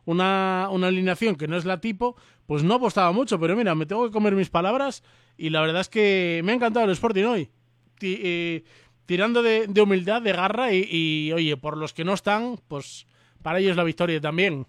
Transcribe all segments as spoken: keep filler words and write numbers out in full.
una, una alineación que no es la tipo, pues no apostaba mucho, pero mira, me tengo que comer mis palabras y la verdad es que me ha encantado el Sporting hoy. T- eh, tirando de, de humildad, de garra y, y, oye, por los que no están, pues para ellos la victoria también.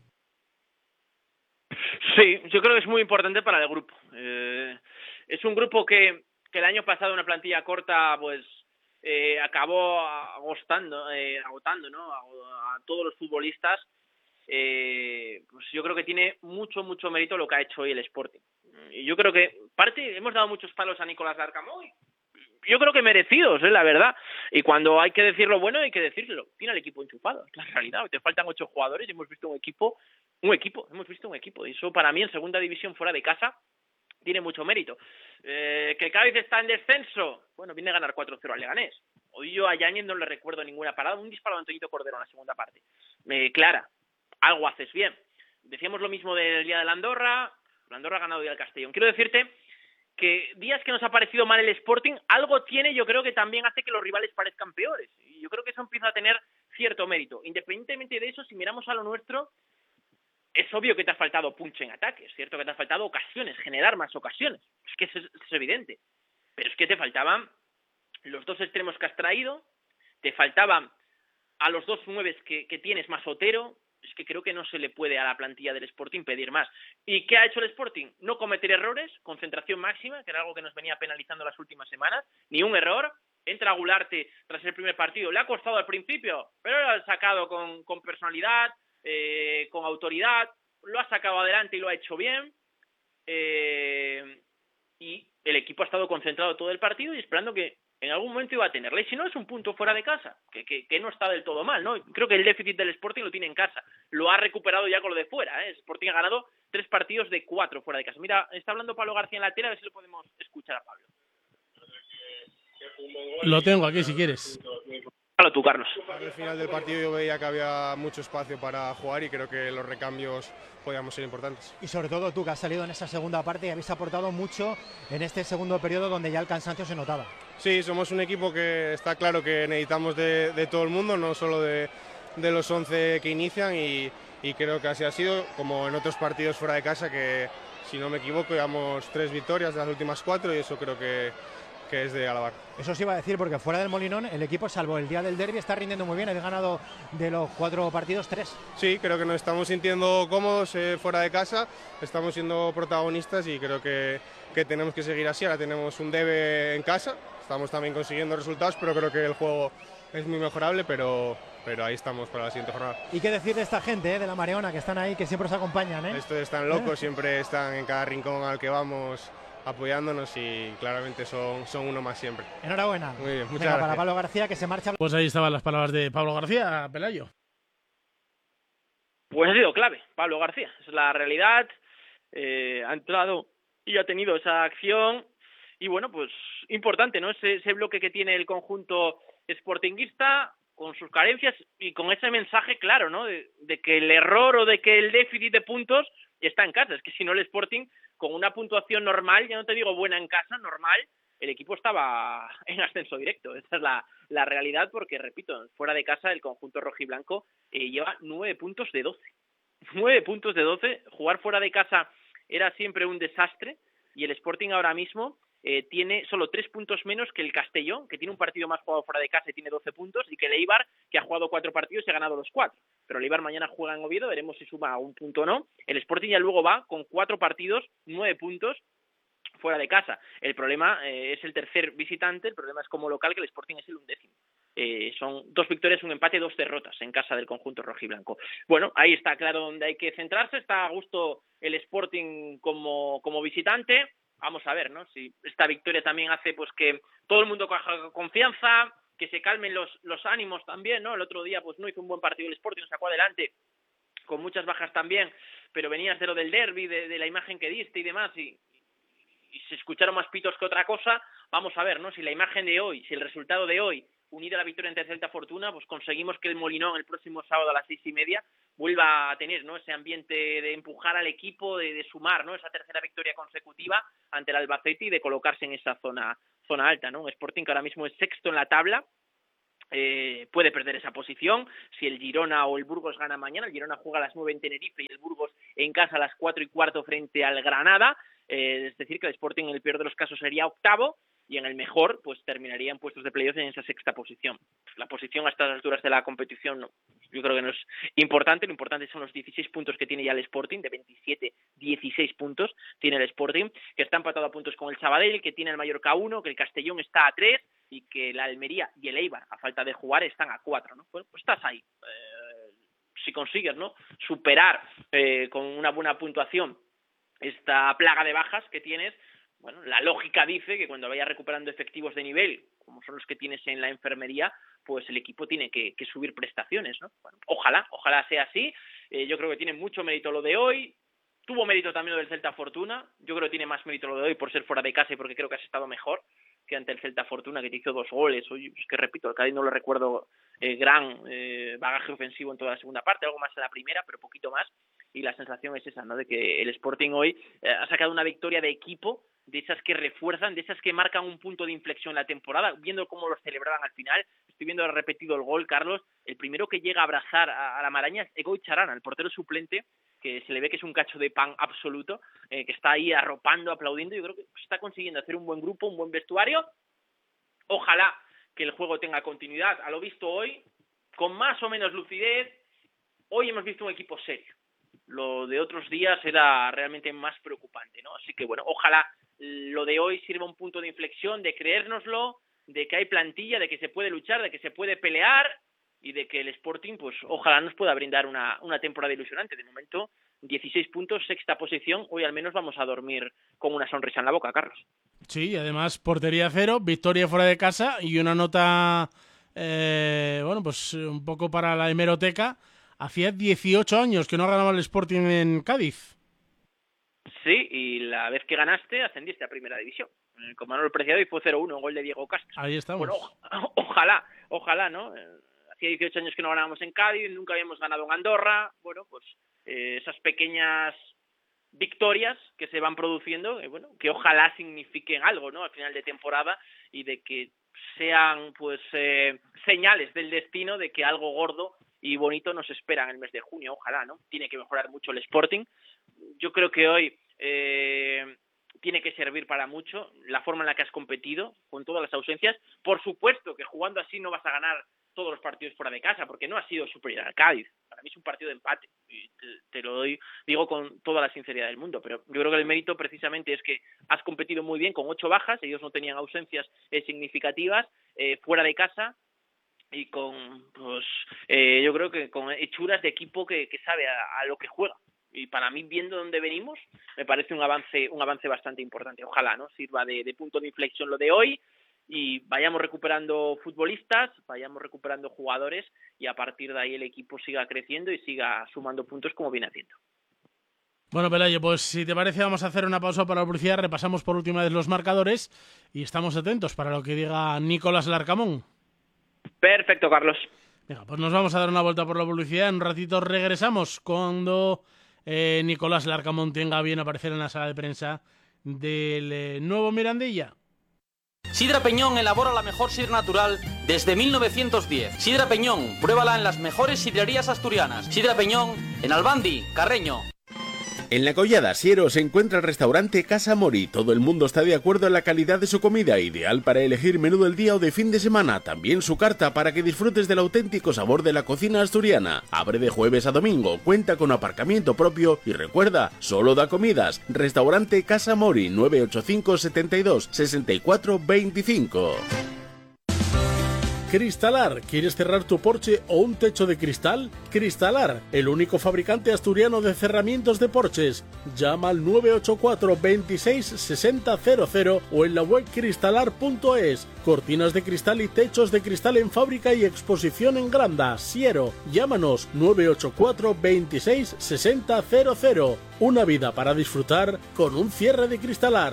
Sí, yo creo que es muy importante para el grupo. Eh, es un grupo que, que el año pasado una plantilla corta pues eh, acabó agostando, eh, agotando, ¿no? a, a todos los futbolistas. Eh, pues yo creo que tiene mucho, mucho mérito lo que ha hecho hoy el Sporting. Y yo creo que, parte, hemos dado muchos palos a Nicolás Larcamón, yo creo que merecidos, ¿eh? La verdad. Y cuando hay que decir lo bueno, hay que decírselo. Tiene el equipo enchufado, es la realidad. Te faltan ocho jugadores y hemos visto un equipo, un equipo, hemos visto un equipo. Y eso para mí en segunda división fuera de casa tiene mucho mérito. Eh, que Cádiz está en descenso, bueno, viene a ganar cuatro cero al Leganés. Hoy yo a Yáñez no le recuerdo ninguna parada, un disparo de Antoñito Cordero en la segunda parte. Eh, Clara, algo haces bien. Decíamos lo mismo del día de la Andorra, la Andorra ha ganado hoy al Castellón. Quiero decirte que días que nos ha parecido mal el Sporting, algo tiene, yo creo que también hace que los rivales parezcan peores. Y yo creo que eso empieza a tener cierto mérito. Independientemente de eso, si miramos a lo nuestro, es obvio que te ha faltado punch en ataque, es cierto que te ha faltado ocasiones, generar más ocasiones. Es que eso es, es evidente. Pero es que te faltaban los dos extremos que has traído, te faltaban a los dos nueves que, que tienes más Otero. Es que creo que no se le puede a la plantilla del Sporting pedir más. ¿Y qué ha hecho el Sporting? No cometer errores, concentración máxima, que era algo que nos venía penalizando las últimas semanas, ni un error. Entra Gularte tras el primer partido, le ha costado al principio, pero lo ha sacado con, con personalidad, eh, con autoridad, lo ha sacado adelante y lo ha hecho bien. Eh, y el equipo ha estado concentrado todo el partido y esperando que en algún momento iba a tenerla, y si no es un punto fuera de casa, que, que, que no está del todo mal, ¿no? Creo que el déficit del Sporting lo tiene en casa, lo ha recuperado ya con lo de fuera, ¿eh? El Sporting ha ganado tres partidos de cuatro fuera de casa. Mira, está hablando Pablo García en la tele, a ver si lo podemos escuchar a Pablo. Lo tengo aquí si quieres. Háblalo tú, Carlos. Al final del partido yo veía que había mucho espacio para jugar y creo que los recambios podíamos ser importantes. Y sobre todo tú, que has salido en esa segunda parte y habéis aportado mucho en este segundo periodo donde ya el cansancio se notaba. Sí, somos un equipo que está claro que necesitamos de, de todo el mundo, no solo de, de los once que inician, y, y creo que así ha sido, como en otros partidos fuera de casa, que si no me equivoco llevamos tres victorias de las últimas cuatro, y eso creo que, que es de alabar. Eso os iba a decir, porque fuera del Molinón el equipo, salvo el día del derbi, está rindiendo muy bien. Habéis ganado de los cuatro partidos tres. Sí, creo que nos estamos sintiendo cómodos eh, fuera de casa, estamos siendo protagonistas y creo que, que tenemos que seguir así. Ahora tenemos un debe en casa, estamos también consiguiendo resultados, pero creo que el juego es muy mejorable, pero, pero ahí estamos para la siguiente jornada. ¿Y qué decir de esta gente, eh, de la Mareona, que están ahí, que siempre os acompañan? ¿eh? Estos están locos, ¿Eh? Siempre están en cada rincón al que vamos apoyándonos y claramente son, son uno más siempre. Enhorabuena. Muy bien, muchas Venga, gracias. Para Pablo García, que se marcha. Pues ahí estaban las palabras de Pablo García, Pelayo. Pues ha sido clave, Pablo García, es la realidad. Eh, ha entrado y ha tenido esa acción y bueno, pues importante, ¿no? Ese, ese bloque que tiene el conjunto sportinguista con sus carencias y con ese mensaje claro, ¿no? De, de que el error o de que el déficit de puntos está en casa. Es que si no, el Sporting con una puntuación normal, ya no te digo buena en casa, normal, el equipo estaba en ascenso directo. Esa es la, la realidad, porque, repito, fuera de casa el conjunto rojiblanco eh, lleva nueve puntos de doce. Nueve puntos de doce. Jugar fuera de casa era siempre un desastre y el Sporting ahora mismo eh, tiene solo tres puntos menos que el Castellón, que tiene un partido más jugado fuera de casa y tiene doce puntos, y que el Eibar, que ha jugado cuatro partidos y ha ganado los cuatro. Pero el Eibar mañana juega en Oviedo, veremos si suma un punto o no. El Sporting ya luego va con cuatro partidos, nueve puntos fuera de casa. El problema eh, es el tercer visitante, el problema es como local, que el Sporting es el undécimo. Eh, son dos victorias, un empate, dos derrotas en casa del conjunto rojiblanco. Bueno, ahí está claro donde hay que centrarse, está a gusto el Sporting como, como visitante. Vamos a ver, ¿no? Si esta victoria también hace pues que todo el mundo coja confianza, que se calmen los, los ánimos también, ¿no? El otro día pues no hizo un buen partido el Sporting, sacó adelante con muchas bajas también, pero venías de lo del derbi, de, de la imagen que diste y demás, y, y se escucharon más pitos que otra cosa. Vamos a ver, ¿no? Si la imagen de hoy, si el resultado de hoy, unido a la victoria ante Celta Fortuna, pues conseguimos que el Molinón el próximo sábado a las seis y media vuelva a tener, ¿no? Ese ambiente de empujar al equipo, de, de sumar, ¿no? Esa tercera victoria consecutiva ante el Albacete y de colocarse en esa zona zona alta, ¿no? Un Sporting que ahora mismo es sexto en la tabla, eh, puede perder esa posición. Si el Girona o el Burgos gana mañana, el Girona juega a las nueve en Tenerife y el Burgos en casa a las cuatro y cuarto frente al Granada, eh, es decir que el Sporting en el peor de los casos sería octavo, y en el mejor pues terminaría en puestos de playoff en esa sexta posición. La posición a estas alturas de la competición no, yo creo que no es importante. Lo importante son los dieciséis puntos que tiene ya el Sporting, de veintisiete, dieciséis puntos tiene el Sporting, que está empatado a puntos con el Sabadell, que tiene el Mallorca a uno, que el Castellón está a tres y que la Almería y el Eibar, a falta de jugar, están a cuatro, ¿no? Bueno, pues estás ahí. Eh, si consigues, ¿no?, superar eh, con una buena puntuación esta plaga de bajas que tienes, bueno, la lógica dice que cuando vayas recuperando efectivos de nivel, como son los que tienes en la enfermería, pues el equipo tiene que, que subir prestaciones, ¿no? Bueno, ojalá, ojalá sea así. Eh, yo creo que tiene mucho mérito lo de hoy. Tuvo mérito también lo del Celta Fortuna. Yo creo que tiene más mérito lo de hoy por ser fuera de casa y porque creo que has estado mejor que ante el Celta Fortuna, que te hizo dos goles. Hoy, es que repito, el Cádiz no lo recuerdo eh, gran eh, bagaje ofensivo en toda la segunda parte, algo más en la primera, pero poquito más. Y la sensación es esa, ¿no?, de que el Sporting hoy eh, ha sacado una victoria de equipo, de esas que refuerzan, de esas que marcan un punto de inflexión en la temporada, viendo cómo lo celebraban al final. Estoy viendo repetido el gol, Carlos. El primero que llega a abrazar a, a la maraña es Egoy Charana, el portero suplente, que se le ve que es un cacho de pan absoluto, eh, que está ahí arropando, aplaudiendo. Yo creo que está consiguiendo hacer un buen grupo, un buen vestuario. Ojalá que el juego tenga continuidad. A lo visto hoy, con más o menos lucidez, hoy hemos visto un equipo serio. Lo de otros días era realmente más preocupante, ¿no? Así que, bueno, ojalá lo de hoy sirva un punto de inflexión, de creérnoslo, de que hay plantilla, de que se puede luchar, de que se puede pelear y de que el Sporting, pues ojalá nos pueda brindar una, una temporada ilusionante. De momento, dieciséis puntos, sexta posición. Hoy al menos vamos a dormir con una sonrisa en la boca, Carlos. Sí, además portería cero, victoria fuera de casa y una nota, eh, bueno, pues un poco para la hemeroteca. Hacía dieciocho años que no ganaba el Sporting en Cádiz. Sí, y la vez que ganaste ascendiste a Primera División. Con Manuel Preciado y fue cero uno, gol de Diego Castro. Ahí estamos. Bueno, o- ojalá, ojalá, ¿no? Hacía dieciocho años que no ganábamos en Cádiz, nunca habíamos ganado en Andorra. Bueno, pues eh, esas pequeñas victorias que se van produciendo, eh, bueno, que ojalá signifiquen algo, ¿no?, al final de temporada, y de que sean, pues, eh, señales del destino de que algo gordo y bonito nos espera en el mes de junio. Ojalá, ¿no? Tiene que mejorar mucho el Sporting. Yo creo que hoy eh, tiene que servir para mucho la forma en la que has competido, con todas las ausencias. Por supuesto que jugando así no vas a ganar todos los partidos fuera de casa, porque no ha sido superior al Cádiz. Para mí es un partido de empate, y te, te lo doy, digo con toda la sinceridad del mundo, pero yo creo que el mérito precisamente es que has competido muy bien con ocho bajas, ellos no tenían ausencias eh, significativas, eh, fuera de casa, y con, pues, eh, yo creo que con hechuras de equipo que, que sabe a, a lo que juega. Y para mí, viendo dónde venimos, me parece un avance un avance bastante importante. Ojalá, ¿no?, sirva de, de punto de inflexión lo de hoy y vayamos recuperando futbolistas, vayamos recuperando jugadores, y a partir de ahí el equipo siga creciendo y siga sumando puntos como viene haciendo. Bueno, Pelayo, pues si te parece vamos a hacer una pausa para la publicidad, repasamos por última vez los marcadores y estamos atentos para lo que diga Nicolás Larcamón. Perfecto, Carlos. Venga, pues nos vamos a dar una vuelta por la publicidad. En un ratito regresamos cuando eh, Nicolás Larcamón tenga bien aparecer en la sala de prensa del eh, nuevo Mirandilla. Sidra Peñón elabora la mejor sidra natural desde mil novecientos diez. Sidra Peñón, pruébala en las mejores sidrerías asturianas. Sidra Peñón, en Albandi, Carreño. En La Collada, Siero, se encuentra el restaurante Casa Mori. Todo el mundo está de acuerdo en la calidad de su comida, ideal para elegir menú del día o de fin de semana. También su carta para que disfrutes del auténtico sabor de la cocina asturiana. Abre de jueves a domingo, cuenta con aparcamiento propio y recuerda, solo da comidas. Restaurante Casa Mori, nueve ocho cinco, setenta y dos, sesenta y cuatro, veinticinco. Cristalar, ¿quieres cerrar tu porche o un techo de cristal? Cristalar, el único fabricante asturiano de cerramientos de porches. Llama al nueve ocho cuatro, veintiséis, sesenta, cero cero o en la web cristalar punto es. Cortinas de cristal y techos de cristal en fábrica y exposición en Granda, Siero. Llámanos nueve ocho cuatro, veintiséis, sesenta, cero cero. Una vida para disfrutar con un cierre de Cristalar.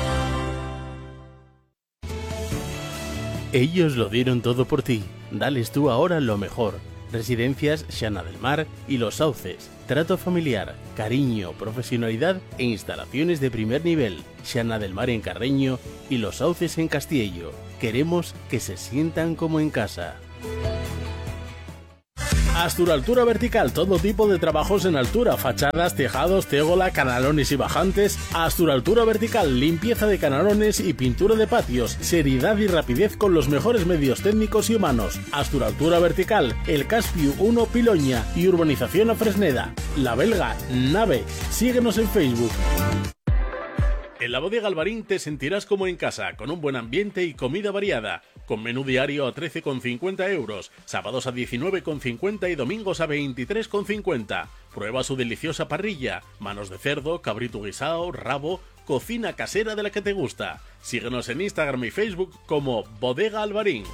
Ellos lo dieron todo por ti. Dales tú ahora lo mejor. Residencias Xana del Mar y Los Sauces. Trato familiar, cariño, profesionalidad e instalaciones de primer nivel. Xana del Mar en Carreño y Los Sauces en Castiello. Queremos que se sientan como en casa. Asturaltura Vertical, todo tipo de trabajos en altura, fachadas, tejados, tegola, canalones y bajantes. Asturaltura Vertical, limpieza de canalones y pintura de patios, seriedad y rapidez con los mejores medios técnicos y humanos. Asturaltura Vertical, El Caspiu uno Piloña y Urbanización a Fresneda. La Belga, Nave. Síguenos en Facebook. En la Bodega Alvarín te sentirás como en casa, con un buen ambiente y comida variada, con menú diario a trece con cincuenta euros, sábados a diecinueve con cincuenta y domingos a veintitrés con cincuenta. Prueba su deliciosa parrilla, manos de cerdo, cabrito guisao, rabo, cocina casera de la que te gusta. Síguenos en Instagram y Facebook como Bodega Alvarín.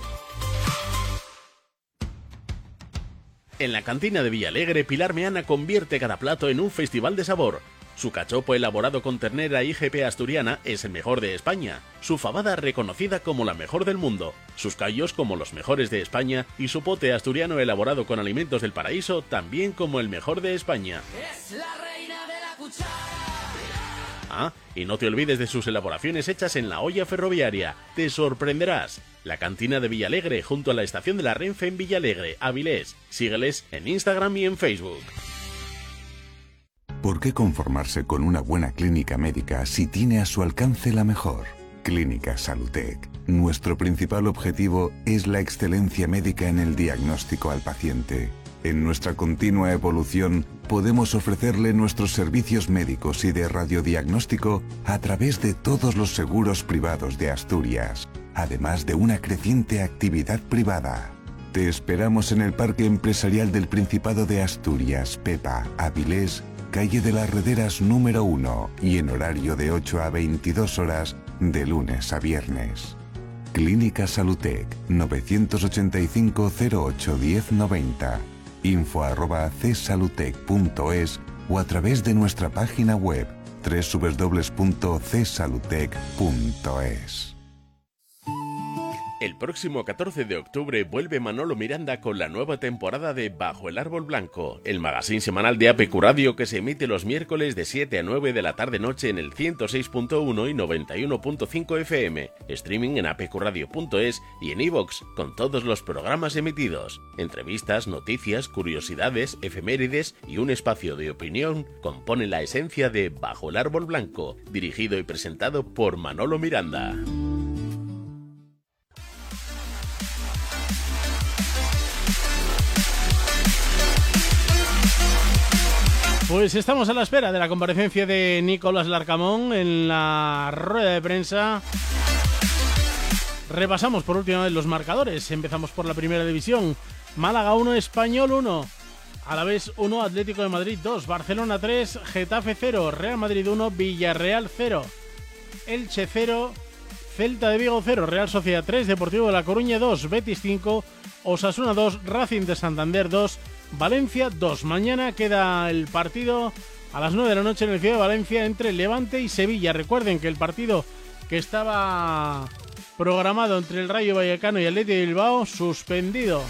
En la cantina de Villalegre, Pilar Meana convierte cada plato en un festival de sabor. Su cachopo elaborado con ternera I G P asturiana es el mejor de España, su fabada reconocida como la mejor del mundo, sus callos como los mejores de España y su pote asturiano elaborado con alimentos del paraíso también como el mejor de España. Es la reina de la cuchara. Ah, y no te olvides de sus elaboraciones hechas en la olla ferroviaria, te sorprenderás. La cantina de Villalegre junto a la estación de la Renfe en Villalegre, Avilés. Sígueles en Instagram y en Facebook. ¿Por qué conformarse con una buena clínica médica si tiene a su alcance la mejor? Clínica Salutec. Nuestro principal objetivo es la excelencia médica en el diagnóstico al paciente. En nuestra continua evolución, podemos ofrecerle nuestros servicios médicos y de radiodiagnóstico a través de todos los seguros privados de Asturias, además de una creciente actividad privada. Te esperamos en el Parque Empresarial del Principado de Asturias, Pepa, Avilés, calle de las Rederas número uno y en horario de ocho a veintidós horas de lunes a viernes. Clínica Salutec novecientos ochenta y cinco cero ocho diez noventa, info arroba csalutec punto es o a través de nuestra página web doble u doble u doble u punto c salutec punto es. El próximo catorce de octubre vuelve Manolo Miranda con la nueva temporada de Bajo el Árbol Blanco, el magazín semanal de A P Q Radio que se emite los miércoles de siete a nueve de la tarde-noche en el ciento seis punto uno y noventa y uno punto cinco F M, streaming en a p q radio punto es y en iVoox con todos los programas emitidos, entrevistas, noticias, curiosidades, efemérides y un espacio de opinión componen la esencia de Bajo el Árbol Blanco, dirigido y presentado por Manolo Miranda. Pues estamos a la espera de la comparecencia de Nicolás Larcamón en la rueda de prensa. Repasamos por última vez los marcadores. Empezamos por la primera división. Málaga uno, Español uno. Alavés uno, Atlético de Madrid dos. Barcelona tres, Getafe cero. Real Madrid uno, Villarreal cero. Elche cero, Celta de Vigo cero. Real Sociedad tres, Deportivo de La Coruña dos. Betis cinco, Osasuna dos. Racing de Santander dos. Valencia dos. Mañana queda el partido a las nueve de la noche en el Ciudad de Valencia entre Levante y Sevilla. Recuerden que el partido que estaba programado entre el Rayo Vallecano y el Athletic de Bilbao, suspendido.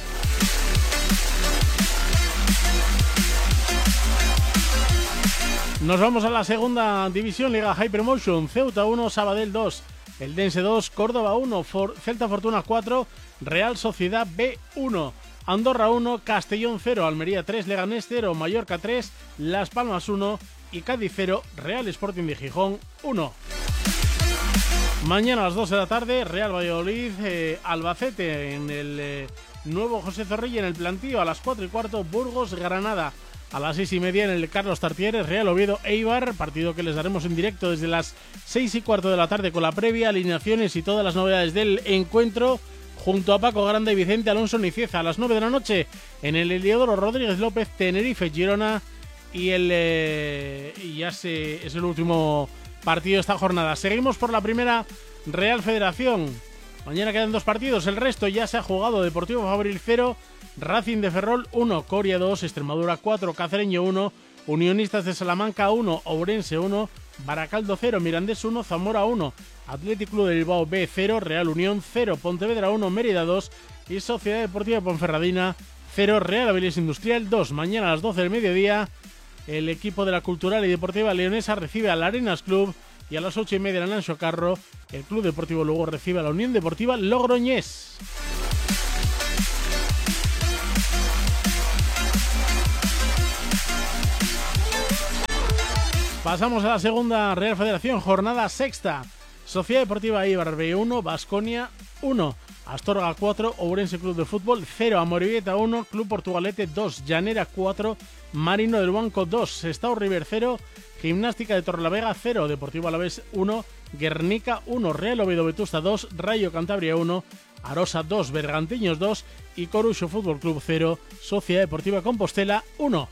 Nos vamos a la segunda división, Liga Hypermotion. Ceuta uno, Sabadell dos, Eldense dos, Córdoba uno, For- Celta Fortuna cuatro, Real Sociedad B uno. Andorra uno, Castellón cero, Almería tres, Leganés cero, Mallorca tres, Las Palmas uno y Cádiz cero, Real Sporting de Gijón uno. Mañana a las dos de la tarde, Real Valladolid, eh, Albacete en el eh, nuevo José Zorrilla en el plantío. A las cuatro y cuarto, Burgos, Granada. A las seis y media en el Carlos Tartiere, Real Oviedo, Eibar, partido que les daremos en directo desde las seis y cuarto de la tarde con la previa, alineaciones y todas las novedades del encuentro, junto a Paco Grande y Vicente Alonso Nicieza. A las nueve de la noche en el Heliodoro Rodríguez López, Tenerife, Girona, y el eh, y ya se, es el último partido de esta jornada. Seguimos por la primera Real Federación. Mañana quedan dos partidos, el resto ya se ha jugado. Deportivo Fabril cero, Racing de Ferrol uno, Coria dos, Extremadura cuatro, Cacereño uno, Unionistas de Salamanca uno, Ourense uno, Baracaldo cero, Mirandés uno, Zamora uno, Athletic Club de Bilbao B cero, Real Unión cero, Pontevedra uno, Mérida dos y Sociedad Deportiva Ponferradina cero, Real Avilés Industrial dos. Mañana a las doce del mediodía el equipo de la Cultural y Deportiva Leonesa recibe al Arenas Club y a las ocho y media en Anxo Carro el Club Deportivo Lugo recibe a la Unión Deportiva Logroñés. Pasamos a la segunda Real Federación, jornada sexta. Sociedad Deportiva Eibar B uno, Baskonia uno, Astorga cuatro, Ourense Club de Fútbol cero, Amorebieta uno, Club Portugalete dos, Llanera cuatro, Marino del Banco dos, Sestao River cero, Gimnástica de Torrelavega cero, Deportivo Alavés uno, Guernica uno, Real Oviedo Vetusta dos, Rayo Cantabria uno, Arosa dos, Bergantiños dos y Coruxo Fútbol Club cero, Sociedad Deportiva Compostela uno.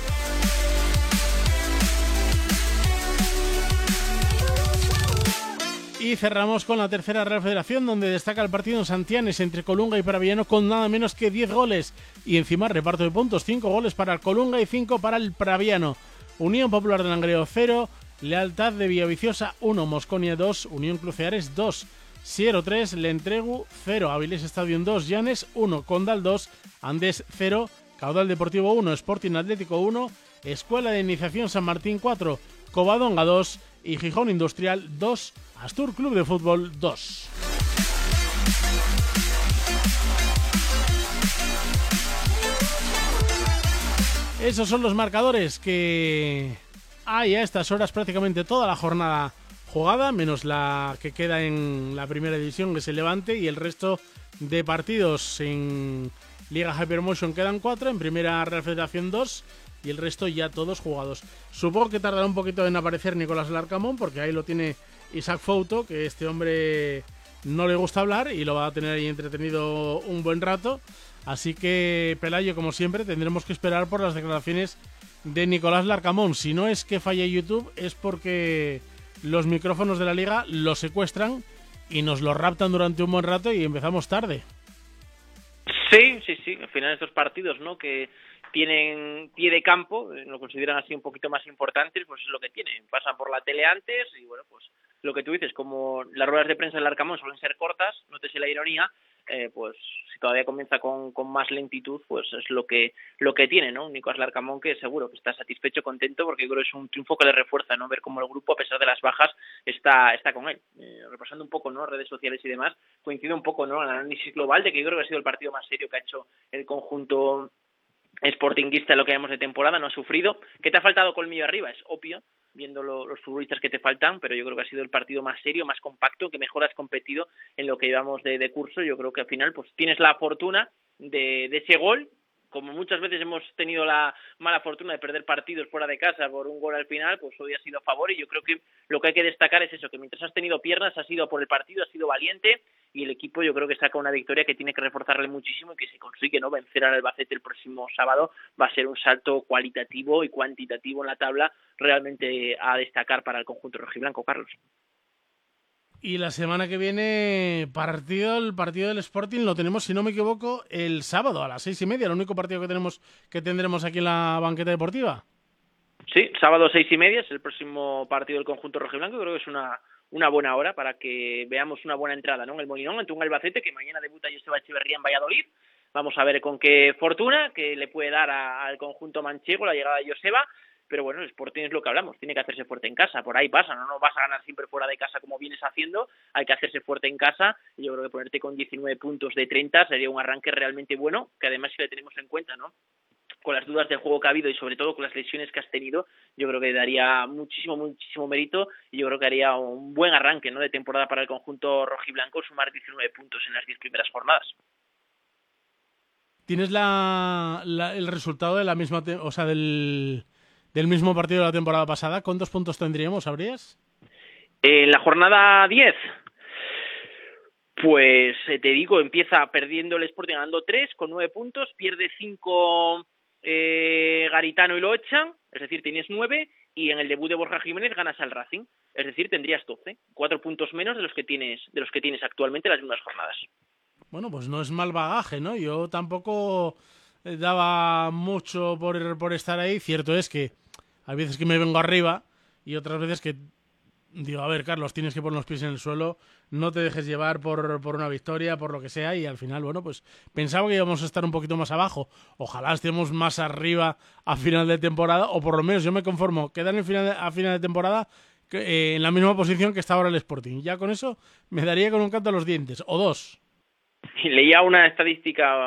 Y cerramos con la tercera Real Federación, donde destaca el partido en Santianes entre Colunga y Praviano con nada menos que diez goles. Y encima reparto de puntos, cinco goles para el Colunga y cinco para el Praviano. Unión Popular de Langreo cero, Lealtad de Villaviciosa uno, Mosconia dos, Unión Cruceares dos, Siero tres, Lentregu cero, Avilés Stadium dos, Llanes uno, Condal dos, Andés cero, Caudal Deportivo uno, Sporting Atlético uno, Escuela de Iniciación San Martín cuatro, Covadonga dos y Gijón Industrial dos, Astur Club de Fútbol dos. Esos son los marcadores que hay a estas horas, prácticamente toda la jornada jugada, menos la que queda en la primera división, que es el Levante, y el resto de partidos en Liga Hypermotion quedan cuatro, en Primera Real Federación dos y el resto ya todos jugados. Supongo que tardará un poquito en aparecer Nicolás Larcamón, porque ahí lo tiene Isaac Fouto, que este hombre no le gusta hablar y lo va a tener ahí entretenido un buen rato. Así que, Pelayo, como siempre, tendremos que esperar por las declaraciones de Nicolás Larcamón. Si no es que falle YouTube, es porque los micrófonos de la liga lo secuestran y nos lo raptan durante un buen rato y empezamos tarde. Sí, sí, sí. Al final estos partidos, ¿no?, que tienen pie de campo, lo consideran así un poquito más importantes, pues es lo que tienen. Pasan por la tele antes y, bueno, pues lo que tú dices, como las ruedas de prensa del Larcamón suelen ser cortas, nótese la ironía, eh, pues si todavía comienza con, con más lentitud, pues es lo que lo que tiene, ¿no? Nicolás Larcamón, que seguro que está satisfecho, contento, porque yo creo que es un triunfo que le refuerza, ¿no? Ver cómo el grupo, a pesar de las bajas, está está con él. Eh, repasando un poco, ¿no?, redes sociales y demás, coincide un poco, ¿no?, en el análisis global de que yo creo que ha sido el partido más serio que ha hecho el conjunto sportinguista en lo que vemos de temporada. No ha sufrido. ¿Qué te ha faltado colmillo arriba? Es obvio, viendo lo, los futbolistas que te faltan, pero yo creo que ha sido el partido más serio, más compacto, que mejor has competido en lo que llevamos de, de curso. Yo creo que al final pues tienes la fortuna de, de ese gol, como muchas veces hemos tenido la mala fortuna de perder partidos fuera de casa por un gol al final, pues hoy ha sido a favor, y yo creo que lo que hay que destacar es eso, que mientras has tenido piernas, has ido por el partido, has sido valiente, y el equipo yo creo que saca una victoria que tiene que reforzarle muchísimo, y que si consigue, ¿no?, vencer al Albacete el próximo sábado, va a ser un salto cualitativo y cuantitativo en la tabla realmente a destacar para el conjunto rojiblanco, Carlos. Y la semana que viene, partido, el partido del Sporting lo tenemos, si no me equivoco, el sábado a las seis y media, el único partido que tenemos que tendremos aquí en la banqueta deportiva. Sí, sábado seis y media es el próximo partido del conjunto rojiblanco. Creo que es una una buena hora para que veamos una buena entrada, ¿no?, en el Molinón ante un Albacete que mañana debuta Joseba Echeverría en Valladolid. Vamos a ver con qué fortuna que le puede dar a, al conjunto manchego la llegada de Joseba. Pero bueno, el Sporting es lo que hablamos, tiene que hacerse fuerte en casa, por ahí pasa, no, no vas a ganar siempre fuera de casa como vienes haciendo, hay que hacerse fuerte en casa, y yo creo que ponerte con diecinueve puntos de treinta sería un arranque realmente bueno, que además si le tenemos en cuenta, ¿no?, con las dudas de juego que ha habido y sobre todo con las lesiones que has tenido, yo creo que daría muchísimo, muchísimo mérito, y yo creo que haría un buen arranque, ¿no?, de temporada para el conjunto rojiblanco, sumar diecinueve puntos en las diez primeras jornadas. ¿Tienes la, la el resultado de la misma, te- o sea, del... del mismo partido de la temporada pasada? ¿Cuántos puntos tendríamos, sabrías? En la jornada diez, pues eh, te digo, empieza perdiendo el Sporting, ganando tres, con nueve puntos, pierde cinco eh, Garitano y lo echan, es decir, tienes nueve, y en el debut de Borja Jiménez ganas al Racing, es decir, tendrías doce, cuatro puntos menos de los que tienes de los que tienes actualmente en las mismas jornadas. Bueno, pues no es mal bagaje, ¿no? Yo tampoco daba mucho por, por estar ahí. Cierto es que hay veces que me vengo arriba y otras veces que digo, a ver, Carlos, tienes que poner los pies en el suelo, no te dejes llevar por, por una victoria, por lo que sea, y al final, bueno, pues pensaba que íbamos a estar un poquito más abajo. Ojalá estemos más arriba a final de temporada, o por lo menos yo me conformo, quedar en final de, a final de temporada que, eh, en la misma posición que está ahora el Sporting. Ya con eso me daría con un canto a los dientes, o dos. Y leía una estadística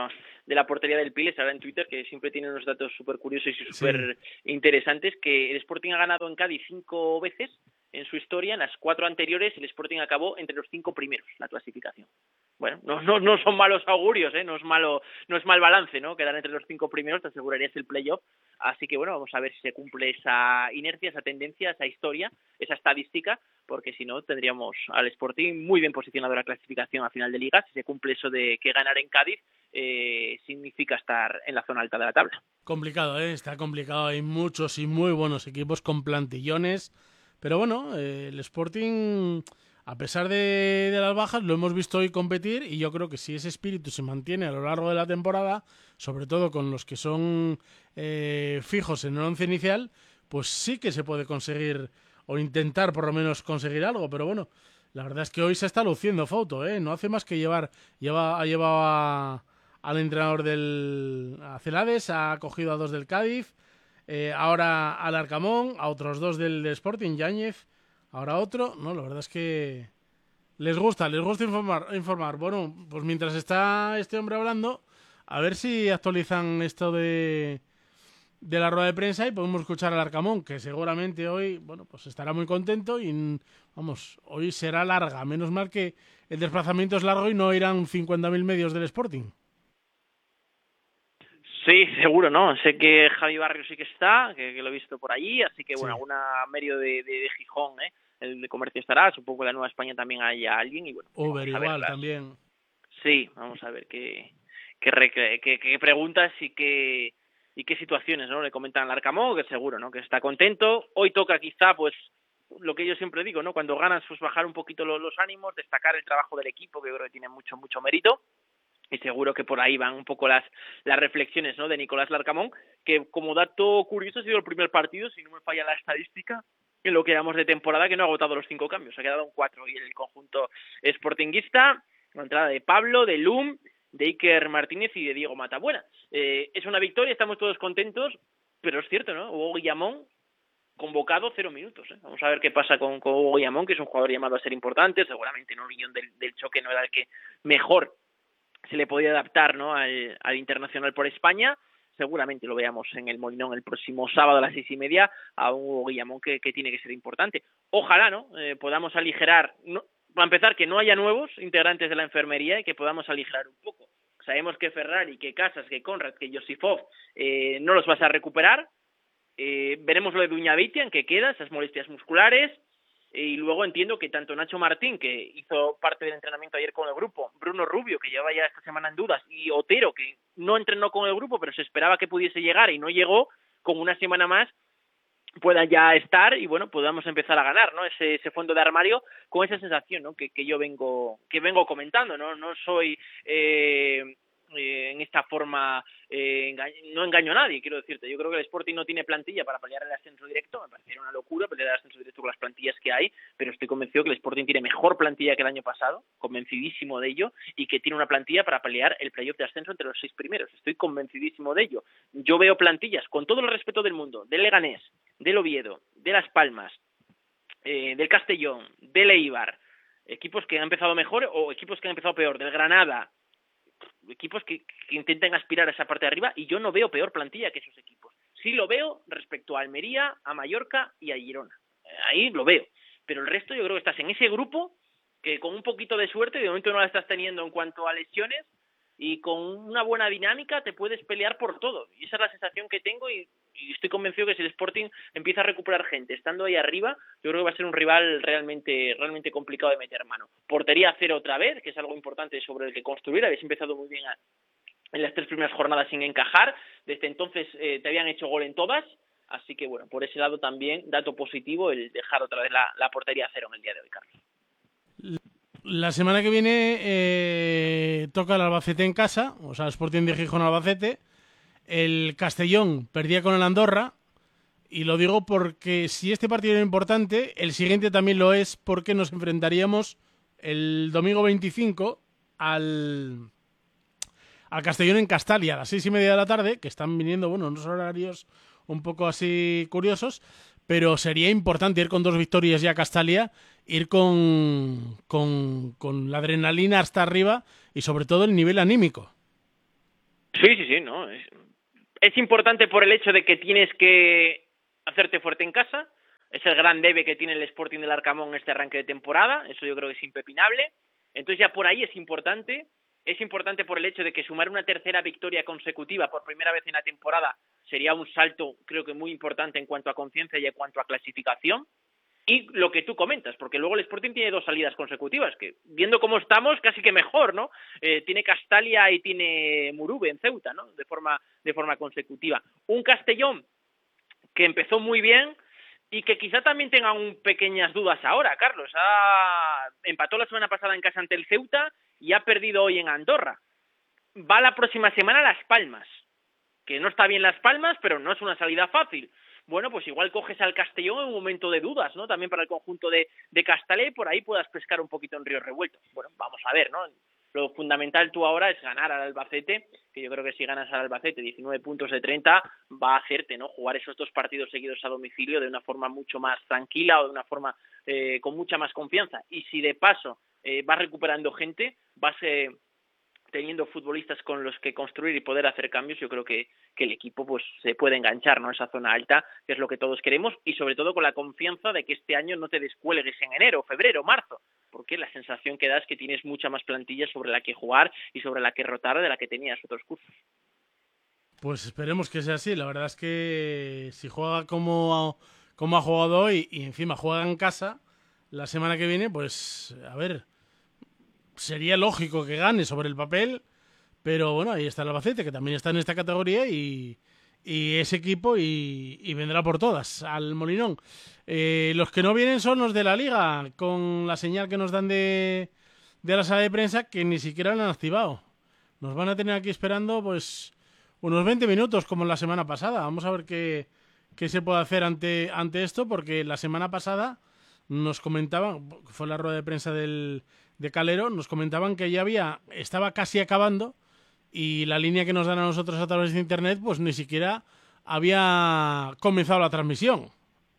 de la portería del Piles, ahora en Twitter, que siempre tiene unos datos súper curiosos y súper sí. interesantes, que el Sporting ha ganado en Cádiz cinco veces en su historia. En las cuatro anteriores el Sporting acabó entre los cinco primeros la clasificación. Bueno, no, no, no son malos augurios, ¿eh? no es malo, no es mal balance, ¿no? Quedar entre los cinco primeros te asegurarías el playoff. Así que bueno, vamos a ver si se cumple esa inercia, esa tendencia, esa historia, esa estadística, porque si no tendríamos al Sporting muy bien posicionado en la clasificación a final de liga. Si se cumple eso de que ganar en Cádiz eh, significa estar en la zona alta de la tabla. Complicado, ¿eh? Está complicado. Hay muchos y muy buenos equipos con plantillones, pero bueno, eh, el Sporting, a pesar de, de las bajas, lo hemos visto hoy competir, y yo creo que si ese espíritu se mantiene a lo largo de la temporada, sobre todo con los que son eh, fijos en el once inicial, pues sí que se puede conseguir, o intentar por lo menos conseguir algo. Pero bueno, la verdad es que hoy se está luciendo Fouto, ¿eh? No hace más que llevar, lleva, ha llevado a, al entrenador del a Celades, ha cogido a dos del Cádiz, eh, ahora al Arcamón, a otros dos del, del Sporting, Yáñez, ahora otro. No, la verdad es que les gusta, les gusta informar, informar. Bueno, pues mientras está este hombre hablando, a ver si actualizan esto de, de la rueda de prensa y podemos escuchar al Arcamón, que seguramente hoy, bueno, pues estará muy contento y, vamos, hoy será larga. Menos mal que el desplazamiento es largo y no irán cincuenta mil medios del Sporting. Sí, seguro, ¿no? Sé que Javi Barrio sí que está, que, que lo he visto por allí, así que, bueno, sí. Alguna medio de, de, de Gijón, ¿eh? El de Comercio estará, supongo que la Nueva España también haya alguien, y bueno. Uber igual también. Sí, vamos a ver qué, qué, qué, qué, qué preguntas y qué, y qué situaciones, ¿no? Le comentan al Arcamón, que seguro, ¿no? Que está contento. Hoy toca quizá, pues, lo que yo siempre digo, ¿no? Cuando ganas, pues bajar un poquito los, los ánimos, destacar el trabajo del equipo, que yo creo que tiene mucho, mucho mérito. Y seguro que por ahí van un poco las las reflexiones, ¿no? De Nicolás Larcamón, que como dato curioso ha sido el primer partido, si no me falla la estadística, en lo que llevamos de temporada, que no ha agotado los cinco cambios, ha quedado un cuatro, y el conjunto sportinguista, la entrada de Pablo, de Lum, de Iker Martínez y de Diego Matabuena. Eh, es una victoria, estamos todos contentos, pero es cierto, ¿no? Hugo Guillamón convocado cero minutos, ¿eh? Vamos a ver qué pasa con, con Hugo Guillamón, que es un jugador llamado a ser importante, seguramente en un guión del, del choque no era el que mejor se le podía adaptar, ¿no? al, al internacional por España. Seguramente lo veamos en el Molinón el próximo sábado a las seis y media a un Hugo Guillamón que, que tiene que ser importante. Ojalá, ¿no? Eh, podamos aligerar, no, para empezar, que no haya nuevos integrantes de la enfermería y que podamos aligerar un poco. Sabemos que Ferrari, que Casas, que Conrad, que Josifov eh, no los vas a recuperar. Eh, veremos lo de Duñabitian, que queda, esas molestias musculares. Y luego entiendo que tanto Nacho Martín, que hizo parte del entrenamiento ayer con el grupo, Bruno Rubio, que lleva ya esta semana en dudas, y Otero, que no entrenó con el grupo, pero se esperaba que pudiese llegar y no llegó, con una semana más puedan ya estar y bueno, podamos empezar a ganar, ¿no? Ese, ese fondo de armario con esa sensación, ¿no? Que, que yo vengo que vengo comentando, ¿no? No soy eh, eh, en esta forma eh, enga- no engaño a nadie, quiero decirte. Yo creo que el Sporting no tiene plantilla para pelear el ascenso directo. Me parecería una locura pelear el ascenso directo con las plantillas que hay, pero estoy convencido que el Sporting tiene mejor plantilla que el año pasado, convencidísimo de ello, y que tiene una plantilla para pelear el playoff de ascenso entre los seis primeros. Estoy convencidísimo de ello. Yo veo plantillas, con todo el respeto del mundo, del Leganés, del Oviedo, de Las Palmas, eh, del Castellón, del Eibar, equipos que han empezado mejor o equipos que han empezado peor, del Granada, equipos que, que intenten aspirar a esa parte de arriba, y yo no veo peor plantilla que esos equipos. Sí lo veo respecto a Almería, a Mallorca y a Girona. Ahí lo veo. Pero el resto yo creo que estás en ese grupo que con un poquito de suerte, de momento no la estás teniendo en cuanto a lesiones, y con una buena dinámica te puedes pelear por todo. Y esa es la sensación que tengo, y, y estoy convencido que si el Sporting empieza a recuperar gente estando ahí arriba, yo creo que va a ser un rival realmente realmente complicado de meter mano. Portería cero otra vez, que es algo importante sobre el que construir. Habéis empezado muy bien a, en las tres primeras jornadas sin encajar. Desde entonces eh, te habían hecho gol en todas. Así que bueno, por ese lado también, dato positivo el dejar otra vez la, la portería cero en el día de hoy, Carlos. La semana que viene eh, toca el Albacete en casa, o sea, el Sporting de Gijón Albacete. El Castellón perdía con el Andorra, y lo digo porque si este partido era importante, el siguiente también lo es, porque nos enfrentaríamos el domingo veinticinco al, al Castellón en Castalia a las seis y media de la tarde, que están viniendo, bueno, unos horarios un poco así curiosos, pero sería importante ir con dos victorias ya a Castalia, ir con, con, con la adrenalina hasta arriba y sobre todo el nivel anímico. Sí, sí, sí, no. Es, es importante por el hecho de que tienes que hacerte fuerte en casa. Es el gran debe que tiene el Sporting del Arcamón en este arranque de temporada. Eso yo creo que es impepinable. Entonces ya por ahí es importante. Es importante por el hecho de que sumar una tercera victoria consecutiva por primera vez en la temporada sería un salto, creo que muy importante en cuanto a conciencia y en cuanto a clasificación. Y lo que tú comentas, porque luego el Sporting tiene dos salidas consecutivas, que viendo cómo estamos, casi que mejor, ¿no? Eh, tiene Castalia y tiene Murube en Ceuta, ¿no? De forma, de forma consecutiva. Un Castellón que empezó muy bien y que quizá también tenga un pequeñas dudas ahora, Carlos. Ha... Empató la semana pasada en casa ante el Ceuta y ha perdido hoy en Andorra. Va la próxima semana a Las Palmas, que no está bien Las Palmas, pero no es una salida fácil. Bueno, pues igual coges al Castellón en un momento de dudas, ¿no? También para el conjunto de, de Castalia y por ahí puedas pescar un poquito en río revuelto. Bueno, vamos a ver, ¿no? Lo fundamental tú ahora es ganar al Albacete, que yo creo que si ganas al Albacete diecinueve puntos de treinta, va a hacerte, ¿no? Jugar esos dos partidos seguidos a domicilio de una forma mucho más tranquila o de una forma eh, con mucha más confianza. Y si de paso eh, vas recuperando gente, vas... Eh, teniendo futbolistas con los que construir y poder hacer cambios, yo creo que, que el equipo pues se puede enganchar, ¿no? Esa zona alta, que es lo que todos queremos, y sobre todo con la confianza de que este año no te descuelgues en enero, febrero, marzo, porque la sensación que da es que tienes mucha más plantilla sobre la que jugar y sobre la que rotar de la que tenías otros cursos. Pues esperemos que sea así. La verdad es que si juega como, como ha jugado hoy y encima juega en casa la semana que viene, pues a ver... Sería lógico que gane sobre el papel, pero bueno, ahí está el Albacete, que también está en esta categoría y, y ese equipo y, y vendrá por todas al Molinón. Eh, los que no vienen son los de la Liga, con la señal que nos dan de, de la sala de prensa, que ni siquiera la han activado. Nos van a tener aquí esperando pues unos veinte minutos, como la semana pasada. Vamos a ver qué, qué se puede hacer ante, ante esto, porque la semana pasada nos comentaban, fue la rueda de prensa del... de Calero, nos comentaban que ya había, estaba casi acabando y la línea que nos dan a nosotros a través de internet pues ni siquiera había comenzado la transmisión.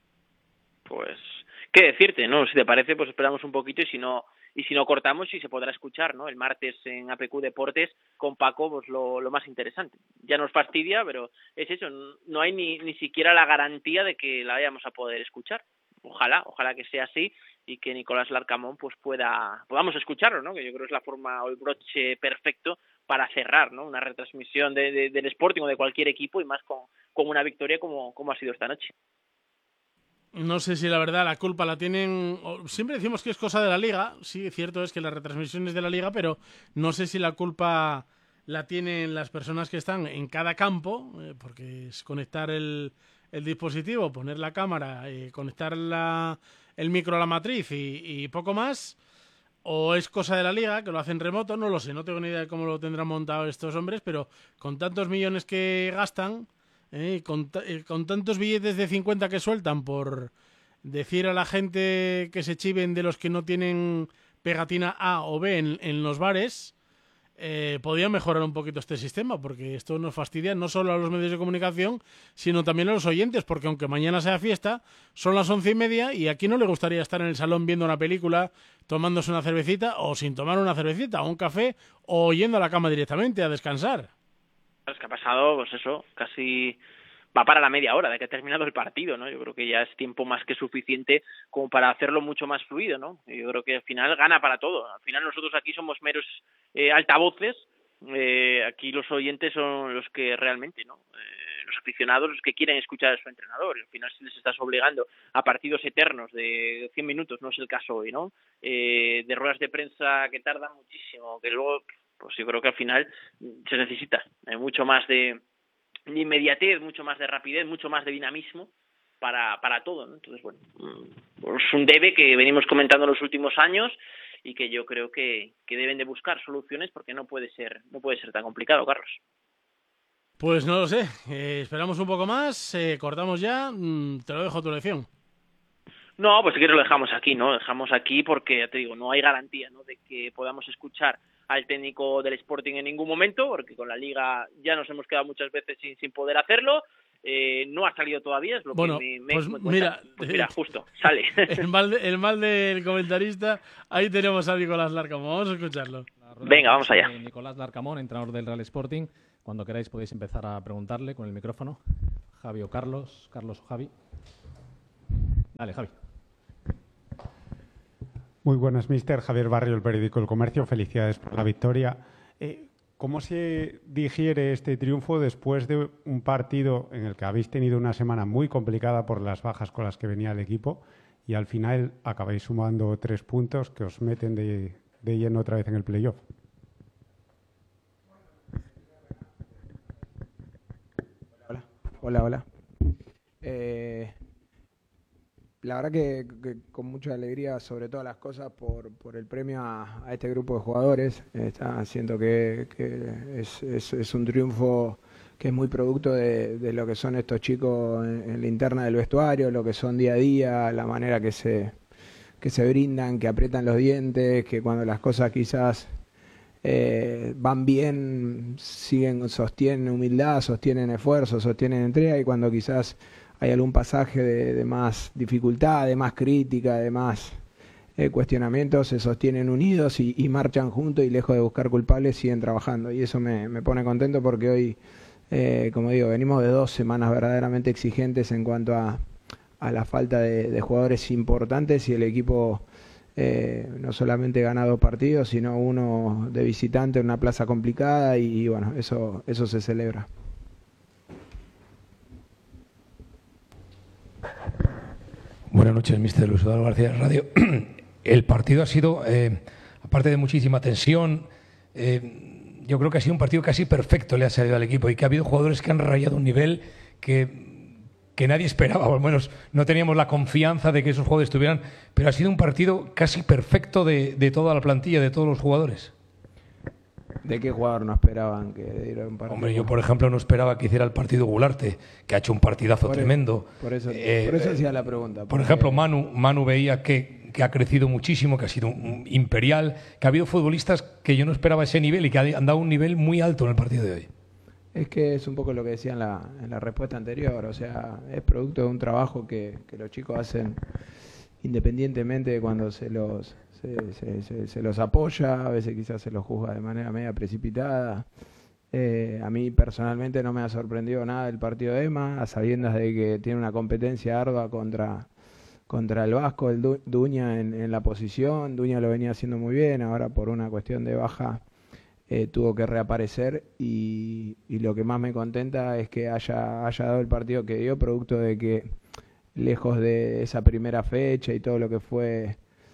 Pues, ¿qué decirte? No, si te parece, pues esperamos un poquito y si no y si no cortamos y se podrá escuchar, ¿no? El martes en A P Q Deportes con Paco, pues lo, lo más interesante. Ya nos fastidia, pero es eso, no hay ni, ni siquiera la garantía de que la vayamos a poder escuchar. Ojalá, ojalá que sea así y que Nicolás Larcamón pues pueda podamos escucharlo, ¿no? Que yo creo que es la forma o el broche perfecto para cerrar, ¿no? Una retransmisión de, de, del Sporting o de cualquier equipo y más con, con una victoria como, como ha sido esta noche. No sé si la verdad la culpa la tienen... Siempre decimos que es cosa de la Liga. Sí, cierto es que la retransmisión es de la Liga, pero no sé si la culpa la tienen las personas que están en cada campo, eh, porque es conectar el... el dispositivo, poner la cámara, eh, conectar la, el micro a la matriz y, y poco más, o es cosa de la Liga, que lo hacen remoto, no lo sé, no tengo ni idea de cómo lo tendrán montado estos hombres, pero con tantos millones que gastan, eh, con, eh, con tantos billetes de cincuenta que sueltan por decir a la gente que se chiven de los que no tienen pegatina A o B en, en los bares, Eh, podría mejorar un poquito este sistema, porque esto nos fastidia no solo a los medios de comunicación, sino también a los oyentes, porque aunque mañana sea fiesta, son las once y media y aquí no le gustaría estar en el salón viendo una película, tomándose una cervecita o sin tomar una cervecita o un café o yendo a la cama directamente a descansar. Es que ha pasado, pues eso, casi va para la media hora de que ha terminado el partido, ¿no? Yo creo que ya es tiempo más que suficiente como para hacerlo mucho más fluido, ¿no? Yo creo que al final gana para todo. Al final nosotros aquí somos meros eh, altavoces, eh, aquí los oyentes son los que realmente, ¿no? Eh, los aficionados, los que quieren escuchar a su entrenador. Y al final si les estás obligando a partidos eternos de cien minutos, no es el caso hoy, ¿no? Eh, de ruedas de prensa que tardan muchísimo, que luego, pues yo creo que al final se necesita eh, mucho más de de inmediatez, mucho más de rapidez, mucho más de dinamismo para, para todo, ¿no? Entonces, bueno, es un debe que venimos comentando en los últimos años y que yo creo que, que deben de buscar soluciones porque no puede ser no puede ser tan complicado, Carlos. Pues no lo sé, eh, esperamos un poco más, eh, cortamos ya, mm, te lo dejo a tu elección. No, pues si quieres lo dejamos aquí, ¿no? Lo dejamos aquí porque, ya te digo, no hay garantía, ¿no? De que podamos escuchar al técnico del Sporting en ningún momento, porque con la Liga ya nos hemos quedado muchas veces sin, sin poder hacerlo. Eh, no ha salido todavía, es lo bueno, que me, me, pues me mira, pues mira, justo, sale. El mal, de, el mal del comentarista, ahí tenemos a Nicolás Larcamón, vamos a escucharlo. Venga, vamos allá. Nicolás Larcamón, entrenador del Real Sporting. Cuando queráis podéis empezar a preguntarle con el micrófono. Javi o Carlos, Carlos o Javi. Dale, Javi. Muy buenas, mister Javier Barrio, El Periódico El Comercio. Felicidades por la victoria. Eh, ¿Cómo se digiere este triunfo después de un partido en el que habéis tenido una semana muy complicada por las bajas con las que venía el equipo y al final acabáis sumando tres puntos que os meten de, de lleno otra vez en el playoff? Hola, hola, hola. Eh, la verdad que, que con mucha alegría sobre todas las cosas por, por el premio a, a este grupo de jugadores. Está, siento que, que es, es, es un triunfo que es muy producto de, de lo que son estos chicos en, en la interna del vestuario, lo que son día a día, la manera que se, que se brindan, que aprietan los dientes, que cuando las cosas quizás eh, van bien, siguen, sostienen humildad, sostienen esfuerzo, sostienen entrega, y cuando quizás hay algún pasaje de, de más dificultad, de más crítica, de más eh, cuestionamientos, se sostienen unidos y, y marchan juntos, y lejos de buscar culpables siguen trabajando. Y eso me, me pone contento porque hoy, eh, como digo, venimos de dos semanas verdaderamente exigentes en cuanto a, a la falta de, de jugadores importantes, y el equipo eh, no solamente gana dos partidos, sino uno de visitante en una plaza complicada, y, y bueno, eso, eso se celebra. Buenas noches, mister Luis Eduardo García Radio. El partido ha sido, eh, aparte de muchísima tensión, eh, yo creo que ha sido un partido casi perfecto, le ha salido al equipo, y que ha habido jugadores que han rayado un nivel que, que nadie esperaba, o al menos no teníamos la confianza de que esos jugadores estuvieran, pero ha sido un partido casi perfecto de, de toda la plantilla, de todos los jugadores. ¿De qué jugador no esperaban que diera un partido? Hombre, yo por ejemplo no esperaba que hiciera el partido Gularte, que ha hecho un partidazo por tremendo. El, por eso, eh, por eso hacía la pregunta. Por ejemplo, Manu, Manu veía que, que ha crecido muchísimo, que ha sido un imperial, que ha habido futbolistas que yo no esperaba ese nivel y que han dado un nivel muy alto en el partido de hoy. Es que es un poco lo que decía en la, en la respuesta anterior, o sea, es producto de un trabajo que, que los chicos hacen independientemente de cuando se los... Se, se, se, se los apoya, a veces quizás se los juzga de manera media precipitada. Eh, a mí personalmente no me ha sorprendido nada el partido de Ema, a sabiendas de que tiene una competencia ardua contra, contra el Vasco, el Du, Duña en, en la posición. Duña lo venía haciendo muy bien, ahora por una cuestión de baja eh, tuvo que reaparecer, y, y lo que más me contenta es que haya, haya dado el partido que dio, producto de que lejos de esa primera fecha y todo lo que fue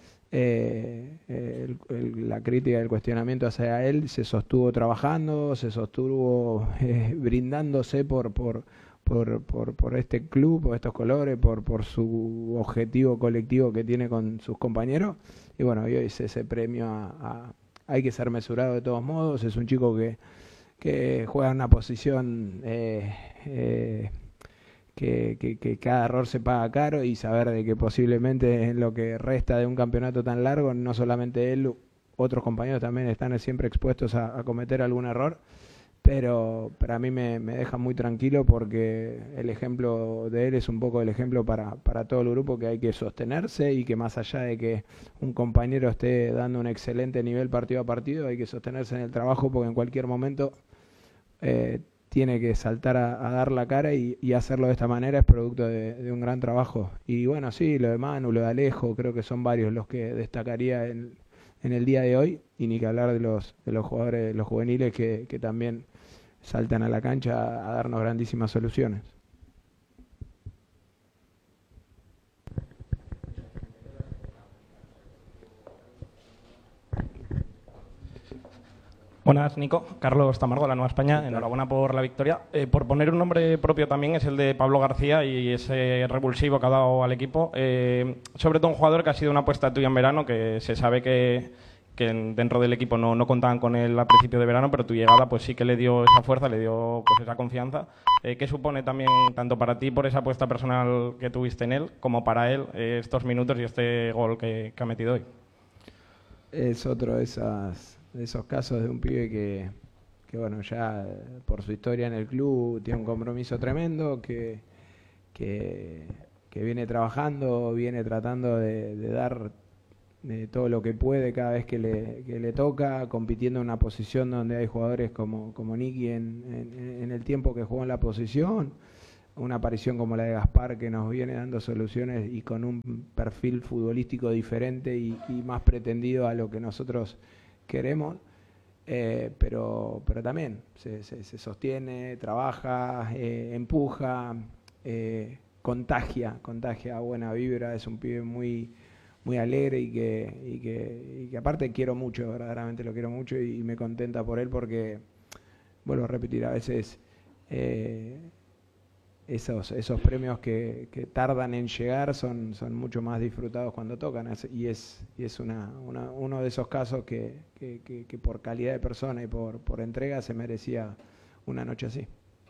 Eh, el, el, la crítica y el cuestionamiento hacia él, se sostuvo trabajando, se sostuvo eh, brindándose por, por, por, por, por este club, por estos colores, por, por su objetivo colectivo que tiene con sus compañeros, y bueno, hoy es ese premio a, a, hay que ser mesurado de todos modos. Es un chico que, que juega en una posición eh, eh, Que, que, que cada error se paga caro, y saber de que posiblemente en lo que resta de un campeonato tan largo, no solamente él, otros compañeros también están siempre expuestos a, a cometer algún error, pero para mí me, me deja muy tranquilo, porque el ejemplo de él es un poco el ejemplo para, para todo el grupo, que hay que sostenerse, y que más allá de que un compañero esté dando un excelente nivel partido a partido, hay que sostenerse en el trabajo, porque en cualquier momento eh, tiene que saltar a, a dar la cara, y, y hacerlo de esta manera es producto de, de un gran trabajo. Y bueno, sí, lo de Manu, lo de Alejo, creo que son varios los que destacaría en, en el día de hoy, y ni que hablar de los, de los jugadores, los juveniles que, que también saltan a la cancha a, a darnos grandísimas soluciones. Buenas, Nico. Carlos Tamargo, La Nueva España. Enhorabuena por la victoria. Eh, por poner un nombre propio también es el de Pablo García, y ese revulsivo que ha dado al equipo. Eh, sobre todo un jugador que ha sido una apuesta tuya en verano, que se sabe que, que dentro del equipo no, no contaban con él al principio de verano, pero tu llegada pues sí que le dio esa fuerza, le dio pues esa confianza. Eh, ¿Qué supone también tanto para ti por esa apuesta personal que tuviste en él, como para él eh, estos minutos y este gol que, que ha metido hoy? Es otro de esas... de esos casos de un pibe que, que bueno, ya por su historia en el club tiene un compromiso tremendo, que, que, que viene trabajando, viene tratando de, de dar eh, todo lo que puede cada vez que le, que le toca, compitiendo en una posición donde hay jugadores como, como Nicky en, en, en el tiempo que jugó en la posición, una aparición como la de Gaspar que nos viene dando soluciones y con un perfil futbolístico diferente y, y más pretendido a lo que nosotros queremos, eh, pero, pero también se, se, se sostiene, trabaja, eh, empuja, eh, contagia, contagia buena vibra, es un pibe muy, muy alegre y que, y, que, y que aparte quiero mucho, verdaderamente lo quiero mucho y, y me contenta por él porque, vuelvo a repetir, a veces... Eh, Esos, esos premios que, que tardan en llegar son, son mucho más disfrutados cuando tocan y es, y es una, una, uno de esos casos que, que, que, que por calidad de persona y por, por entrega se merecía una noche así.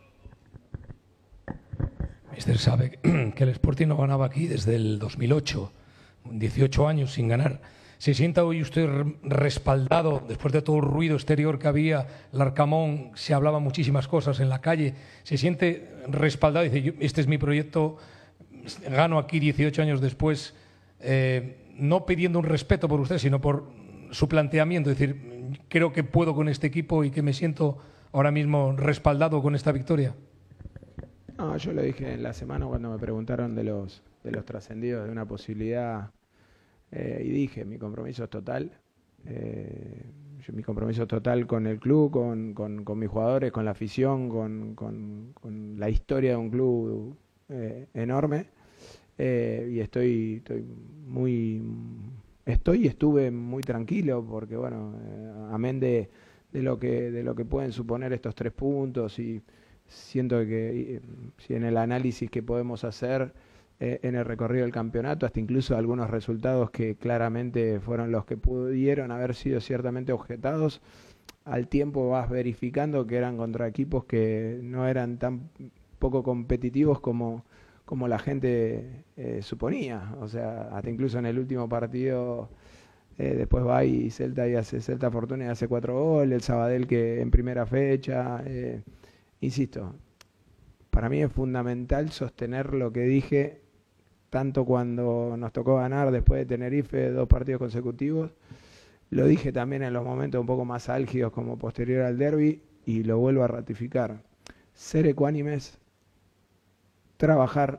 Mister sabe que el Sporting no ganaba aquí desde el dos mil ocho, dieciocho años sin ganar. ¿Se sienta hoy usted respaldado después de todo el ruido exterior que había? El Arcamón, se hablaba muchísimas cosas en la calle. ¿Se siente respaldado? Dice, yo, este es mi proyecto, gano aquí dieciocho años después, eh, no pidiendo un respeto por usted, sino por su planteamiento. Es decir, creo que puedo con este equipo y que me siento ahora mismo respaldado con esta victoria. No, yo lo dije en la semana cuando me preguntaron de los, de los trascendidos, de una posibilidad... Eh, y dije, mi compromiso es total, eh, yo, mi compromiso es total con el club, con, con, con mis jugadores, con la afición, con, con, con la historia de un club eh, enorme, eh, y estoy, estoy muy, estoy y estuve muy tranquilo porque bueno, eh, amén de, de lo que de lo que pueden suponer estos tres puntos y siento que si en el análisis que podemos hacer Eh, en el recorrido del campeonato, hasta incluso algunos resultados que claramente fueron los que pudieron haber sido ciertamente objetados, al tiempo vas verificando que eran contra equipos que no eran tan poco competitivos como, como la gente eh, suponía. O sea, hasta incluso en el último partido eh, después va y Celta y hace Celta Fortuna y hace cuatro goles, el Sabadell que en primera fecha, eh, insisto, para mí es fundamental sostener lo que dije tanto cuando nos tocó ganar después de Tenerife dos partidos consecutivos, lo dije también en los momentos un poco más álgidos como posterior al derbi y lo vuelvo a ratificar. Ser ecuánimes, trabajar,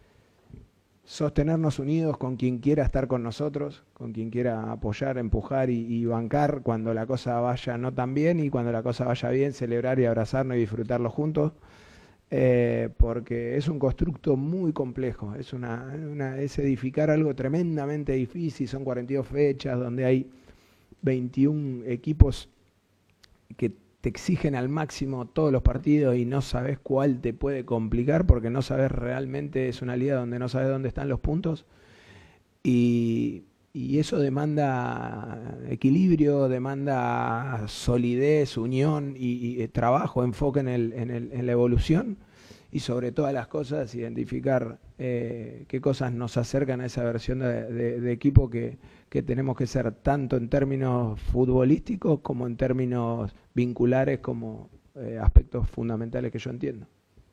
sostenernos unidos con quien quiera estar con nosotros, con quien quiera apoyar, empujar y, y bancar cuando la cosa vaya no tan bien y cuando la cosa vaya bien, celebrar y abrazarnos y disfrutarlo juntos. Eh, porque es un constructo muy complejo, es, una, una, es edificar algo tremendamente difícil, son cuarenta y dos fechas donde hay veintiún equipos que te exigen al máximo todos los partidos y no sabes cuál te puede complicar porque no sabes realmente, es una liga donde no sabes dónde están los puntos y, y eso demanda equilibrio, demanda solidez, unión y, y trabajo, enfoque en, el, en, el, en la evolución y sobre todas las cosas identificar eh, qué cosas nos acercan a esa versión de, de, de equipo que, que tenemos que ser tanto en términos futbolísticos como en términos vinculares como eh, aspectos fundamentales que yo entiendo.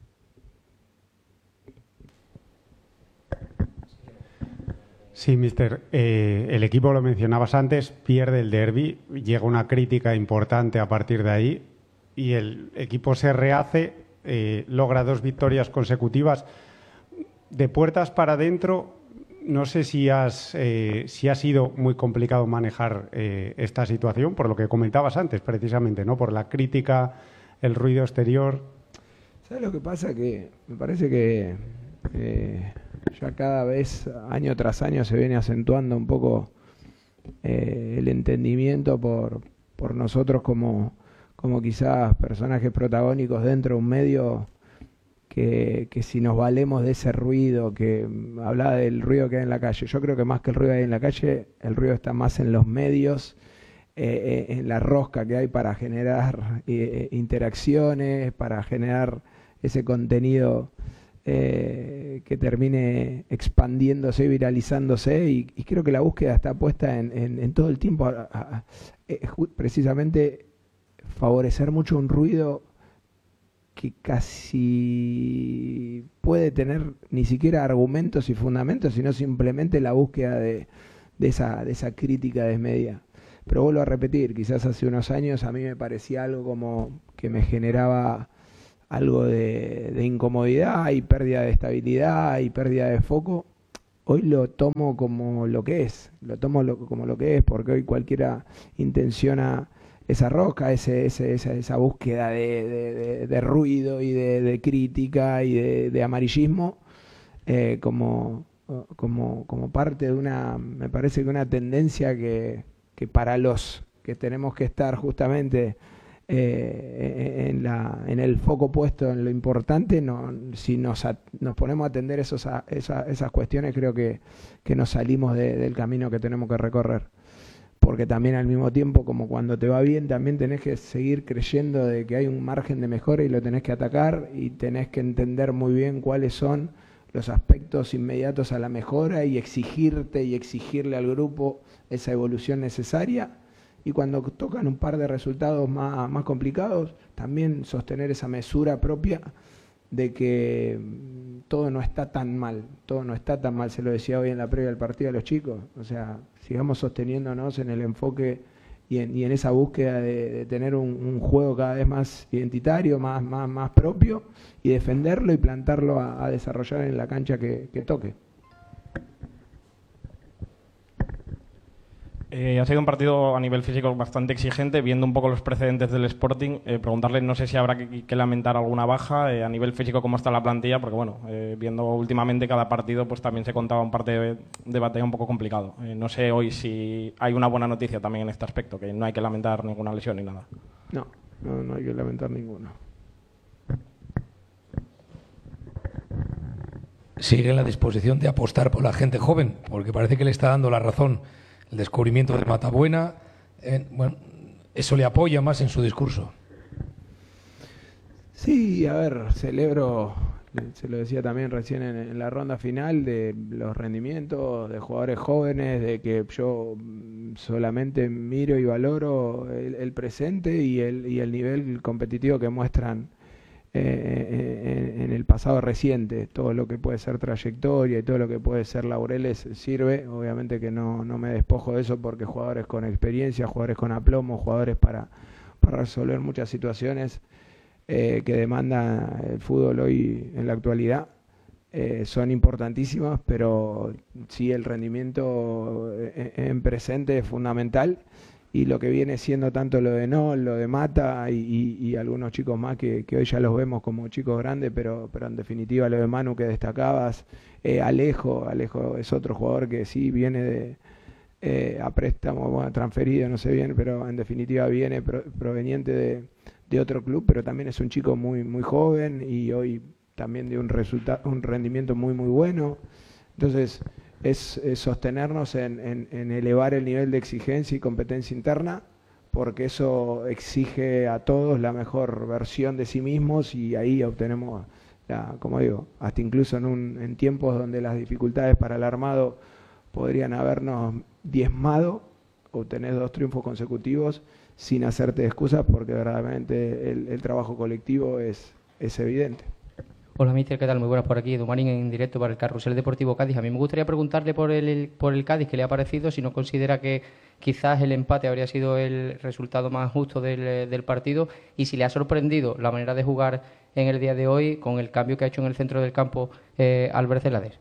Sí, mister. Eh, el equipo, lo mencionabas antes, pierde el derbi, llega una crítica importante a partir de ahí y el equipo se rehace, eh, logra dos victorias consecutivas. De puertas para adentro, no sé si, has, eh, si ha sido muy complicado manejar eh, esta situación, por lo que comentabas antes, precisamente, ¿no? Por la crítica, el ruido exterior. ¿Sabes lo que pasa? Que me parece que... Eh... ya cada vez, año tras año, se viene acentuando un poco eh, el entendimiento por, por nosotros como, como quizás personajes protagónicos dentro de un medio que, que si nos valemos de ese ruido, que hablaba del ruido que hay en la calle, yo creo que más que el ruido que hay en la calle, el ruido está más en los medios, eh, en la rosca que hay para generar eh, interacciones, para generar ese contenido Eh, que termine expandiéndose, viralizándose y, y creo que la búsqueda está puesta en, en, en todo el tiempo a, a, a, eh, precisamente favorecer mucho un ruido que casi puede tener ni siquiera argumentos y fundamentos, sino simplemente la búsqueda de, de esa, de esa crítica desmedida. Pero vuelvo a repetir, quizás hace unos años a mí me parecía algo como que me generaba algo de, de incomodidad y pérdida de estabilidad y pérdida de foco. Hoy lo tomo como lo que es, lo tomo lo, como lo que es, porque hoy cualquiera intenciona esa rosca, ese, ese, esa, esa búsqueda de, de, de, de ruido y de, de crítica y de, de amarillismo eh, como, como, como parte de una, me parece que una tendencia que, que para los que tenemos que estar justamente eh, en, la, en el foco puesto en lo importante, no, si nos, a, nos ponemos a atender esos, a, esa, esas cuestiones, creo que, que nos salimos de, del camino que tenemos que recorrer. Porque también al mismo tiempo, como cuando te va bien, también tenés que seguir creyendo de que hay un margen de mejora y lo tenés que atacar y tenés que entender muy bien cuáles son los aspectos inmediatos a la mejora y exigirte y exigirle al grupo esa evolución necesaria. Y cuando tocan un par de resultados más, más complicados, también sostener esa mesura propia de que todo no está tan mal, todo no está tan mal, se lo decía hoy en la previa del partido a los chicos, o sea, sigamos sosteniéndonos en el enfoque y en, y en esa búsqueda de, de tener un, un juego cada vez más identitario, más, más, más propio, y defenderlo y plantarlo a, a desarrollar en la cancha que, que toque. Eh, ha sido un partido a nivel físico bastante exigente, viendo un poco los precedentes del Sporting. Eh, preguntarle, no sé si habrá que, que lamentar alguna baja eh, a nivel físico, cómo está la plantilla, porque bueno, eh, viendo últimamente cada partido, pues también se contaba un parte de, de batalla un poco complicado. Eh, no sé hoy si hay una buena noticia también en este aspecto, que no hay que lamentar ninguna lesión ni nada. No, no, no hay que lamentar ninguna. Sigue en la disposición de apostar por la gente joven, porque parece que le está dando la razón el descubrimiento de Matabuena. Eh, bueno, eso le apoya más en su discurso. Sí, a ver, celebro, se lo decía también recién en, en la ronda final, de los rendimientos de jugadores jóvenes, de que yo solamente miro y valoro el, el presente y el, y el nivel competitivo que muestran Eh, en, en el pasado reciente. Todo lo que puede ser trayectoria y todo lo que puede ser laureles sirve. Obviamente que no, no me despojo de eso, porque jugadores con experiencia, jugadores con aplomo, jugadores para, para resolver muchas situaciones eh, que demanda el fútbol hoy en la actualidad eh, son importantísimas, pero sí, el rendimiento en, en presente es fundamental. Y lo que viene siendo tanto lo de No, lo de Mata y, y, y algunos chicos más que, que hoy ya los vemos como chicos grandes, pero, pero en definitiva lo de Manu que destacabas, eh, Alejo, Alejo es otro jugador que sí viene de eh, a préstamo, bueno, transferido, no sé bien, pero en definitiva viene pro, proveniente de, de otro club, pero también es un chico muy, muy joven y hoy también de un, resultado, un rendimiento muy, muy bueno. Entonces, es, es sostenernos en, en, en elevar el nivel de exigencia y competencia interna, porque eso exige a todos la mejor versión de sí mismos y ahí obtenemos, la, como digo, hasta incluso en, un, en tiempos donde las dificultades para el armado podrían habernos diezmado, obtener dos triunfos consecutivos sin hacerte excusas, porque verdaderamente el, el trabajo colectivo es, es evidente. Hola, míster, ¿qué tal? Muy buenas por aquí. Dumarín en directo para el Carrusel Deportivo Cádiz. A mí me gustaría preguntarle por el, por el Cádiz, qué le ha parecido, si no considera que quizás el empate habría sido el resultado más justo del, del partido, y si le ha sorprendido la manera de jugar en el día de hoy con el cambio que ha hecho en el centro del campo eh, Albert Celades.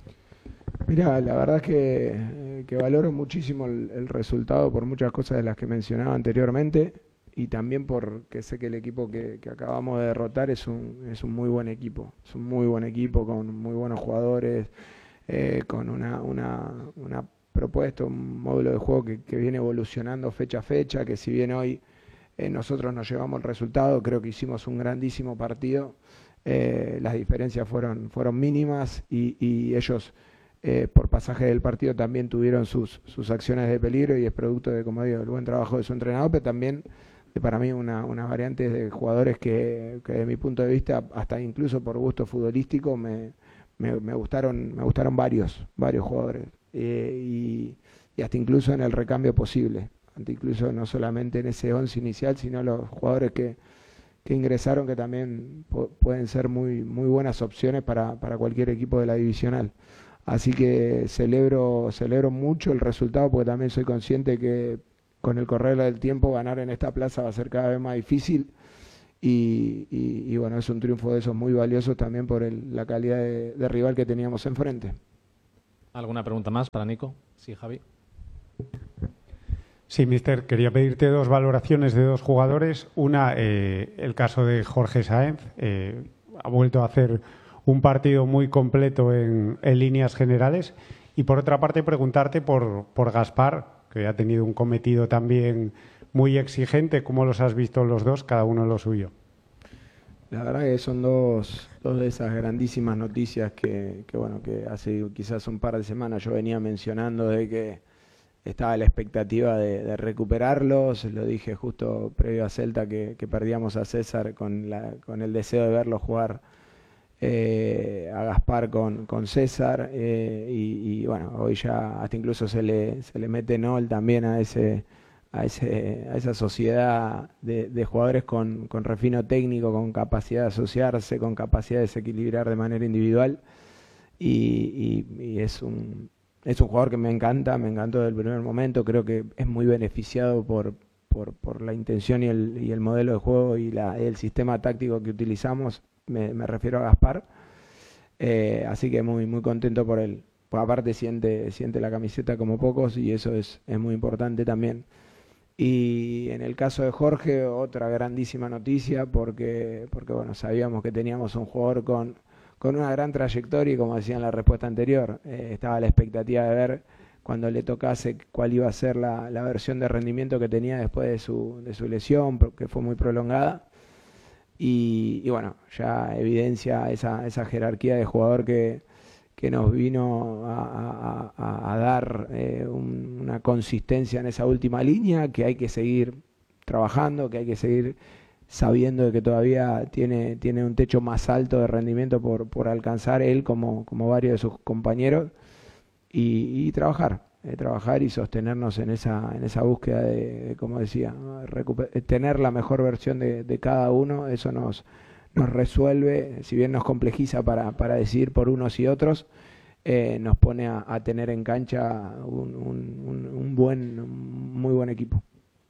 Mira, la verdad es que, que valoro muchísimo el, el resultado por muchas cosas de las que mencionaba anteriormente, y también porque sé que el equipo que, que acabamos de derrotar es un, es un muy buen equipo, es un muy buen equipo con muy buenos jugadores, eh, con una, una, una propuesta, un módulo de juego que, que viene evolucionando fecha a fecha, que si bien hoy eh, nosotros nos llevamos el resultado, creo que hicimos un grandísimo partido, eh, las diferencias fueron, fueron mínimas y, y ellos eh, por pasaje del partido también tuvieron sus, sus acciones de peligro, y es producto de, como digo, el buen trabajo de su entrenador, pero también de, para mí, una, unas variantes de jugadores que, que, de mi punto de vista, hasta incluso por gusto futbolístico, me, me, me gustaron me gustaron varios, varios jugadores, eh, y, y hasta incluso en el recambio posible, hasta incluso no solamente en ese once inicial, sino los jugadores que, que ingresaron, que también pueden ser muy, muy buenas opciones para, para cualquier equipo de la divisional. Así que celebro, celebro mucho el resultado, porque también soy consciente que con el correr del tiempo ganar en esta plaza va a ser cada vez más difícil. Y, y, y bueno, es un triunfo de esos muy valiosos también por el, la calidad de, de rival que teníamos enfrente. ¿Alguna pregunta más para Nico? Sí, Javi. Sí, mister, quería pedirte dos valoraciones de dos jugadores. Una, eh, el caso de Jorge Sáenz. Eh, ha vuelto a hacer un partido muy completo en, en líneas generales. Y por otra parte, preguntarte por, por Gaspar, que ha tenido un cometido también muy exigente. ¿Cómo los has visto los dos, cada uno lo suyo? La verdad que son dos, dos de esas grandísimas noticias que, que, bueno, que hace quizás un par de semanas yo venía mencionando de que estaba la expectativa de, de recuperarlos. Lo dije justo previo a Celta que, que perdíamos a César con, la, con el deseo de verlo jugar eh, a Gaspar con, con César. Eh, y, y bueno, hoy ya hasta incluso se le, se le mete Nol también a ese... A, ese, a esa sociedad de, de jugadores con, con refino técnico, con capacidad de asociarse, con capacidad de desequilibrar de manera individual. Y, y, y es, un, es un jugador que me encanta, me encantó desde el primer momento. Creo que es muy beneficiado por, por, por la intención y el, y el modelo de juego y la, el sistema táctico que utilizamos. Me, me refiero a Gaspar. Eh, así que muy, muy contento por él. Pues aparte siente, siente la camiseta como pocos y eso es, es muy importante también. Y en el caso de Jorge, otra grandísima noticia porque, porque bueno, sabíamos que teníamos un jugador con, con una gran trayectoria y como decía en la respuesta anterior, eh, estaba la expectativa de ver cuando le tocase cuál iba a ser la, la versión de rendimiento que tenía después de su, de su lesión, porque fue muy prolongada. Y, y bueno, ya evidencia esa, esa jerarquía de jugador que... que nos vino a, a, a dar eh, un, una consistencia en esa última línea, que hay que seguir trabajando, que hay que seguir sabiendo de que todavía tiene, tiene un techo más alto de rendimiento por, por alcanzar él como, como varios de sus compañeros, y, y trabajar, eh, trabajar y sostenernos en esa, en esa búsqueda de, de como decía, tener la mejor versión de, de cada uno. Eso nos... nos resuelve, si bien nos complejiza para, para decidir por unos y otros, eh, nos pone a, a tener en cancha un, un, un buen, un muy buen equipo.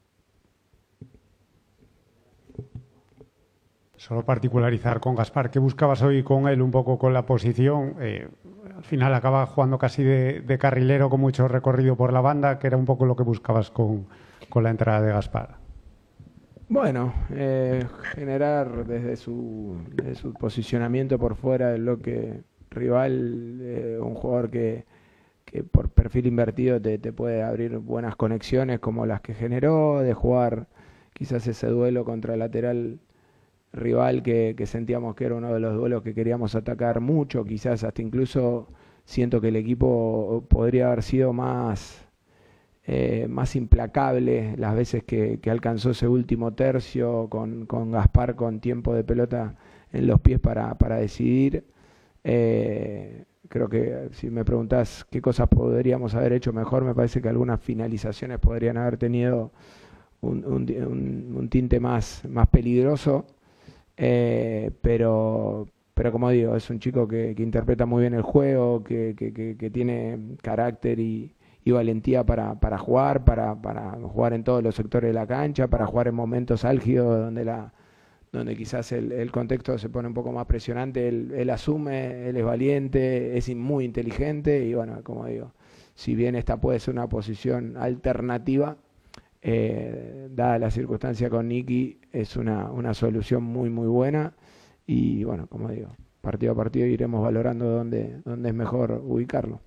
Solo particularizar con Gaspar, ¿qué buscabas hoy con él un poco con la posición? Eh, al final acaba jugando casi de, de carrilero con mucho recorrido por la banda, que era un poco lo que buscabas con, con la entrada de Gaspar. Bueno, eh, generar desde su, desde su posicionamiento por fuera del bloque rival, eh, un jugador que, que por perfil invertido te, te puede abrir buenas conexiones como las que generó, de jugar quizás ese duelo contra el lateral rival que, que sentíamos que era uno de los duelos que queríamos atacar mucho, quizás hasta incluso siento que el equipo podría haber sido más... Eh, más implacable las veces que, que alcanzó ese último tercio con, con Gaspar con tiempo de pelota en los pies para, para decidir. Eh, creo que si me preguntás qué cosas podríamos haber hecho mejor, me parece que algunas finalizaciones podrían haber tenido un, un, un, un tinte más, más peligroso, eh, pero, pero como digo, es un chico que, que interpreta muy bien el juego, que, que, que, que tiene carácter y y valentía para, para jugar, para, para jugar en todos los sectores de la cancha, para jugar en momentos álgidos donde la donde quizás el, el contexto se pone un poco más presionante. Él, él asume, él es valiente, es muy inteligente y bueno, como digo, si bien esta puede ser una posición alternativa, eh, dada la circunstancia con Nicky, es una, una solución muy muy buena y bueno, como digo, partido a partido iremos valorando dónde, dónde es mejor ubicarlo.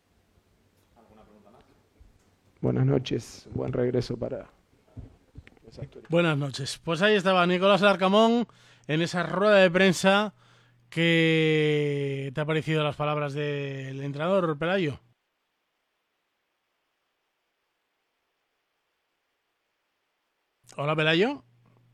Buenas noches, buen regreso para los actores. Buenas noches. Pues ahí estaba Nicolás Larcamón en esa rueda de prensa. ¿Qué te ha parecido las palabras del entrenador, Pelayo? Hola, Pelayo.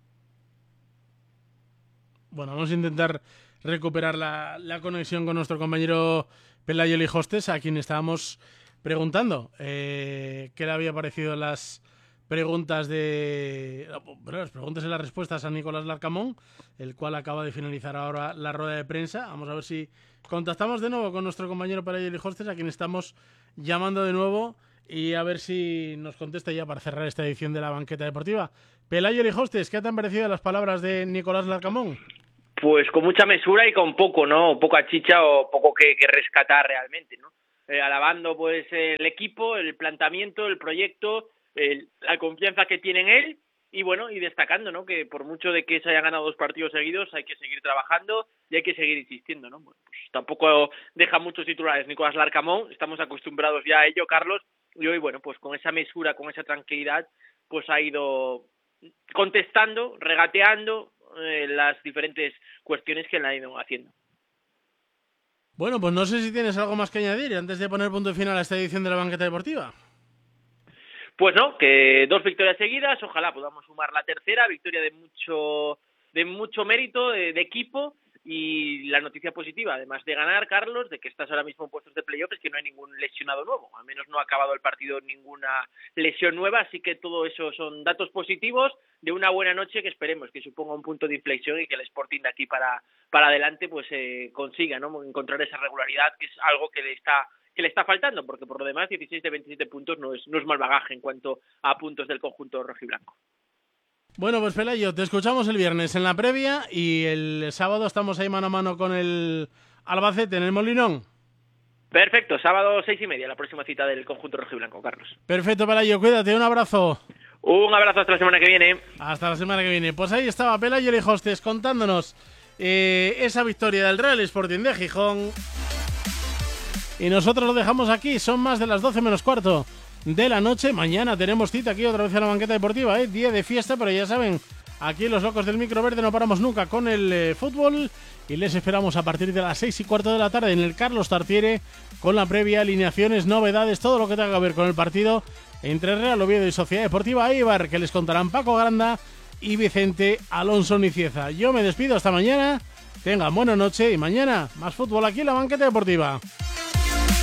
Bueno, vamos a intentar recuperar la, la conexión con nuestro compañero Pelayo Lijostes, a quien estábamos preguntando eh, qué le había parecido las preguntas de bueno, las preguntas y las respuestas a Nicolás Larcamón, el cual acaba de finalizar ahora la rueda de prensa. Vamos a ver si contactamos de nuevo con nuestro compañero Pelayo Lijostes, a quien estamos llamando de nuevo, y a ver si nos contesta ya para cerrar esta edición de la banqueta deportiva. Pelayo Lijostes, ¿qué te han parecido las palabras de Nicolás Larcamón? Pues con mucha mesura y con poco, ¿no? Poca chicha o poco que, que rescatar realmente, ¿no? Eh, alabando pues el equipo, el planteamiento, el proyecto, el, la confianza que tiene en él y bueno, y destacando, ¿no? Que por mucho de que se hayan ganado dos partidos seguidos hay que seguir trabajando y hay que seguir insistiendo, ¿no? Bueno, pues tampoco deja muchos titulares Nicolás Larcamón, estamos acostumbrados ya a ello, Carlos, y hoy, bueno, pues con esa mesura, con esa tranquilidad, pues ha ido contestando, regateando eh, las diferentes cuestiones que le han ido haciendo. Bueno, pues no sé si tienes algo más que añadir antes de poner punto final a esta edición de la banqueta deportiva. Pues no, que dos victorias seguidas, ojalá podamos sumar la tercera, victoria de mucho de mucho mérito, de, de equipo, y la noticia positiva, además de ganar, Carlos, de que estás ahora mismo en puestos de playoff, es que no hay ningún lesionado nuevo, al menos no ha acabado el partido ninguna lesión nueva, así que todo eso son datos positivos de una buena noche que esperemos que suponga un punto de inflexión y que el Sporting de aquí para, para adelante pues eh, consiga, ¿no?, encontrar esa regularidad, que es algo que le está que le está faltando, porque por lo demás dieciséis de veintisiete puntos no es, no es mal bagaje en cuanto a puntos del conjunto rojiblanco. Bueno, pues Pelayo, te escuchamos el viernes en la previa y el sábado estamos ahí mano a mano con el Albacete en el Molinón. Perfecto, sábado seis y media, la próxima cita del conjunto rojiblanco, Carlos. Perfecto, Pelayo, cuídate, un abrazo. Un abrazo hasta la semana que viene. Hasta la semana que viene. Pues ahí estaba Pelayo Lijostes contándonos eh, esa victoria del Real Sporting de Gijón. Y nosotros lo dejamos aquí, son más de las doce menos cuarto de la noche. Mañana tenemos cita aquí otra vez en la banqueta deportiva, ¿eh? Día de fiesta, pero ya saben, aquí los locos del micro verde no paramos nunca con el eh, fútbol, y les esperamos a partir de las seis y cuarto de la tarde en el Carlos Tartiere con la previa, alineaciones, novedades, todo lo que tenga que ver con el partido entre Real Oviedo y Sociedad Deportiva Eibar, que les contarán Paco Granda y Vicente Alonso Nicieza. Yo me despido hasta mañana, tengan buena noche y mañana más fútbol aquí en la banqueta deportiva.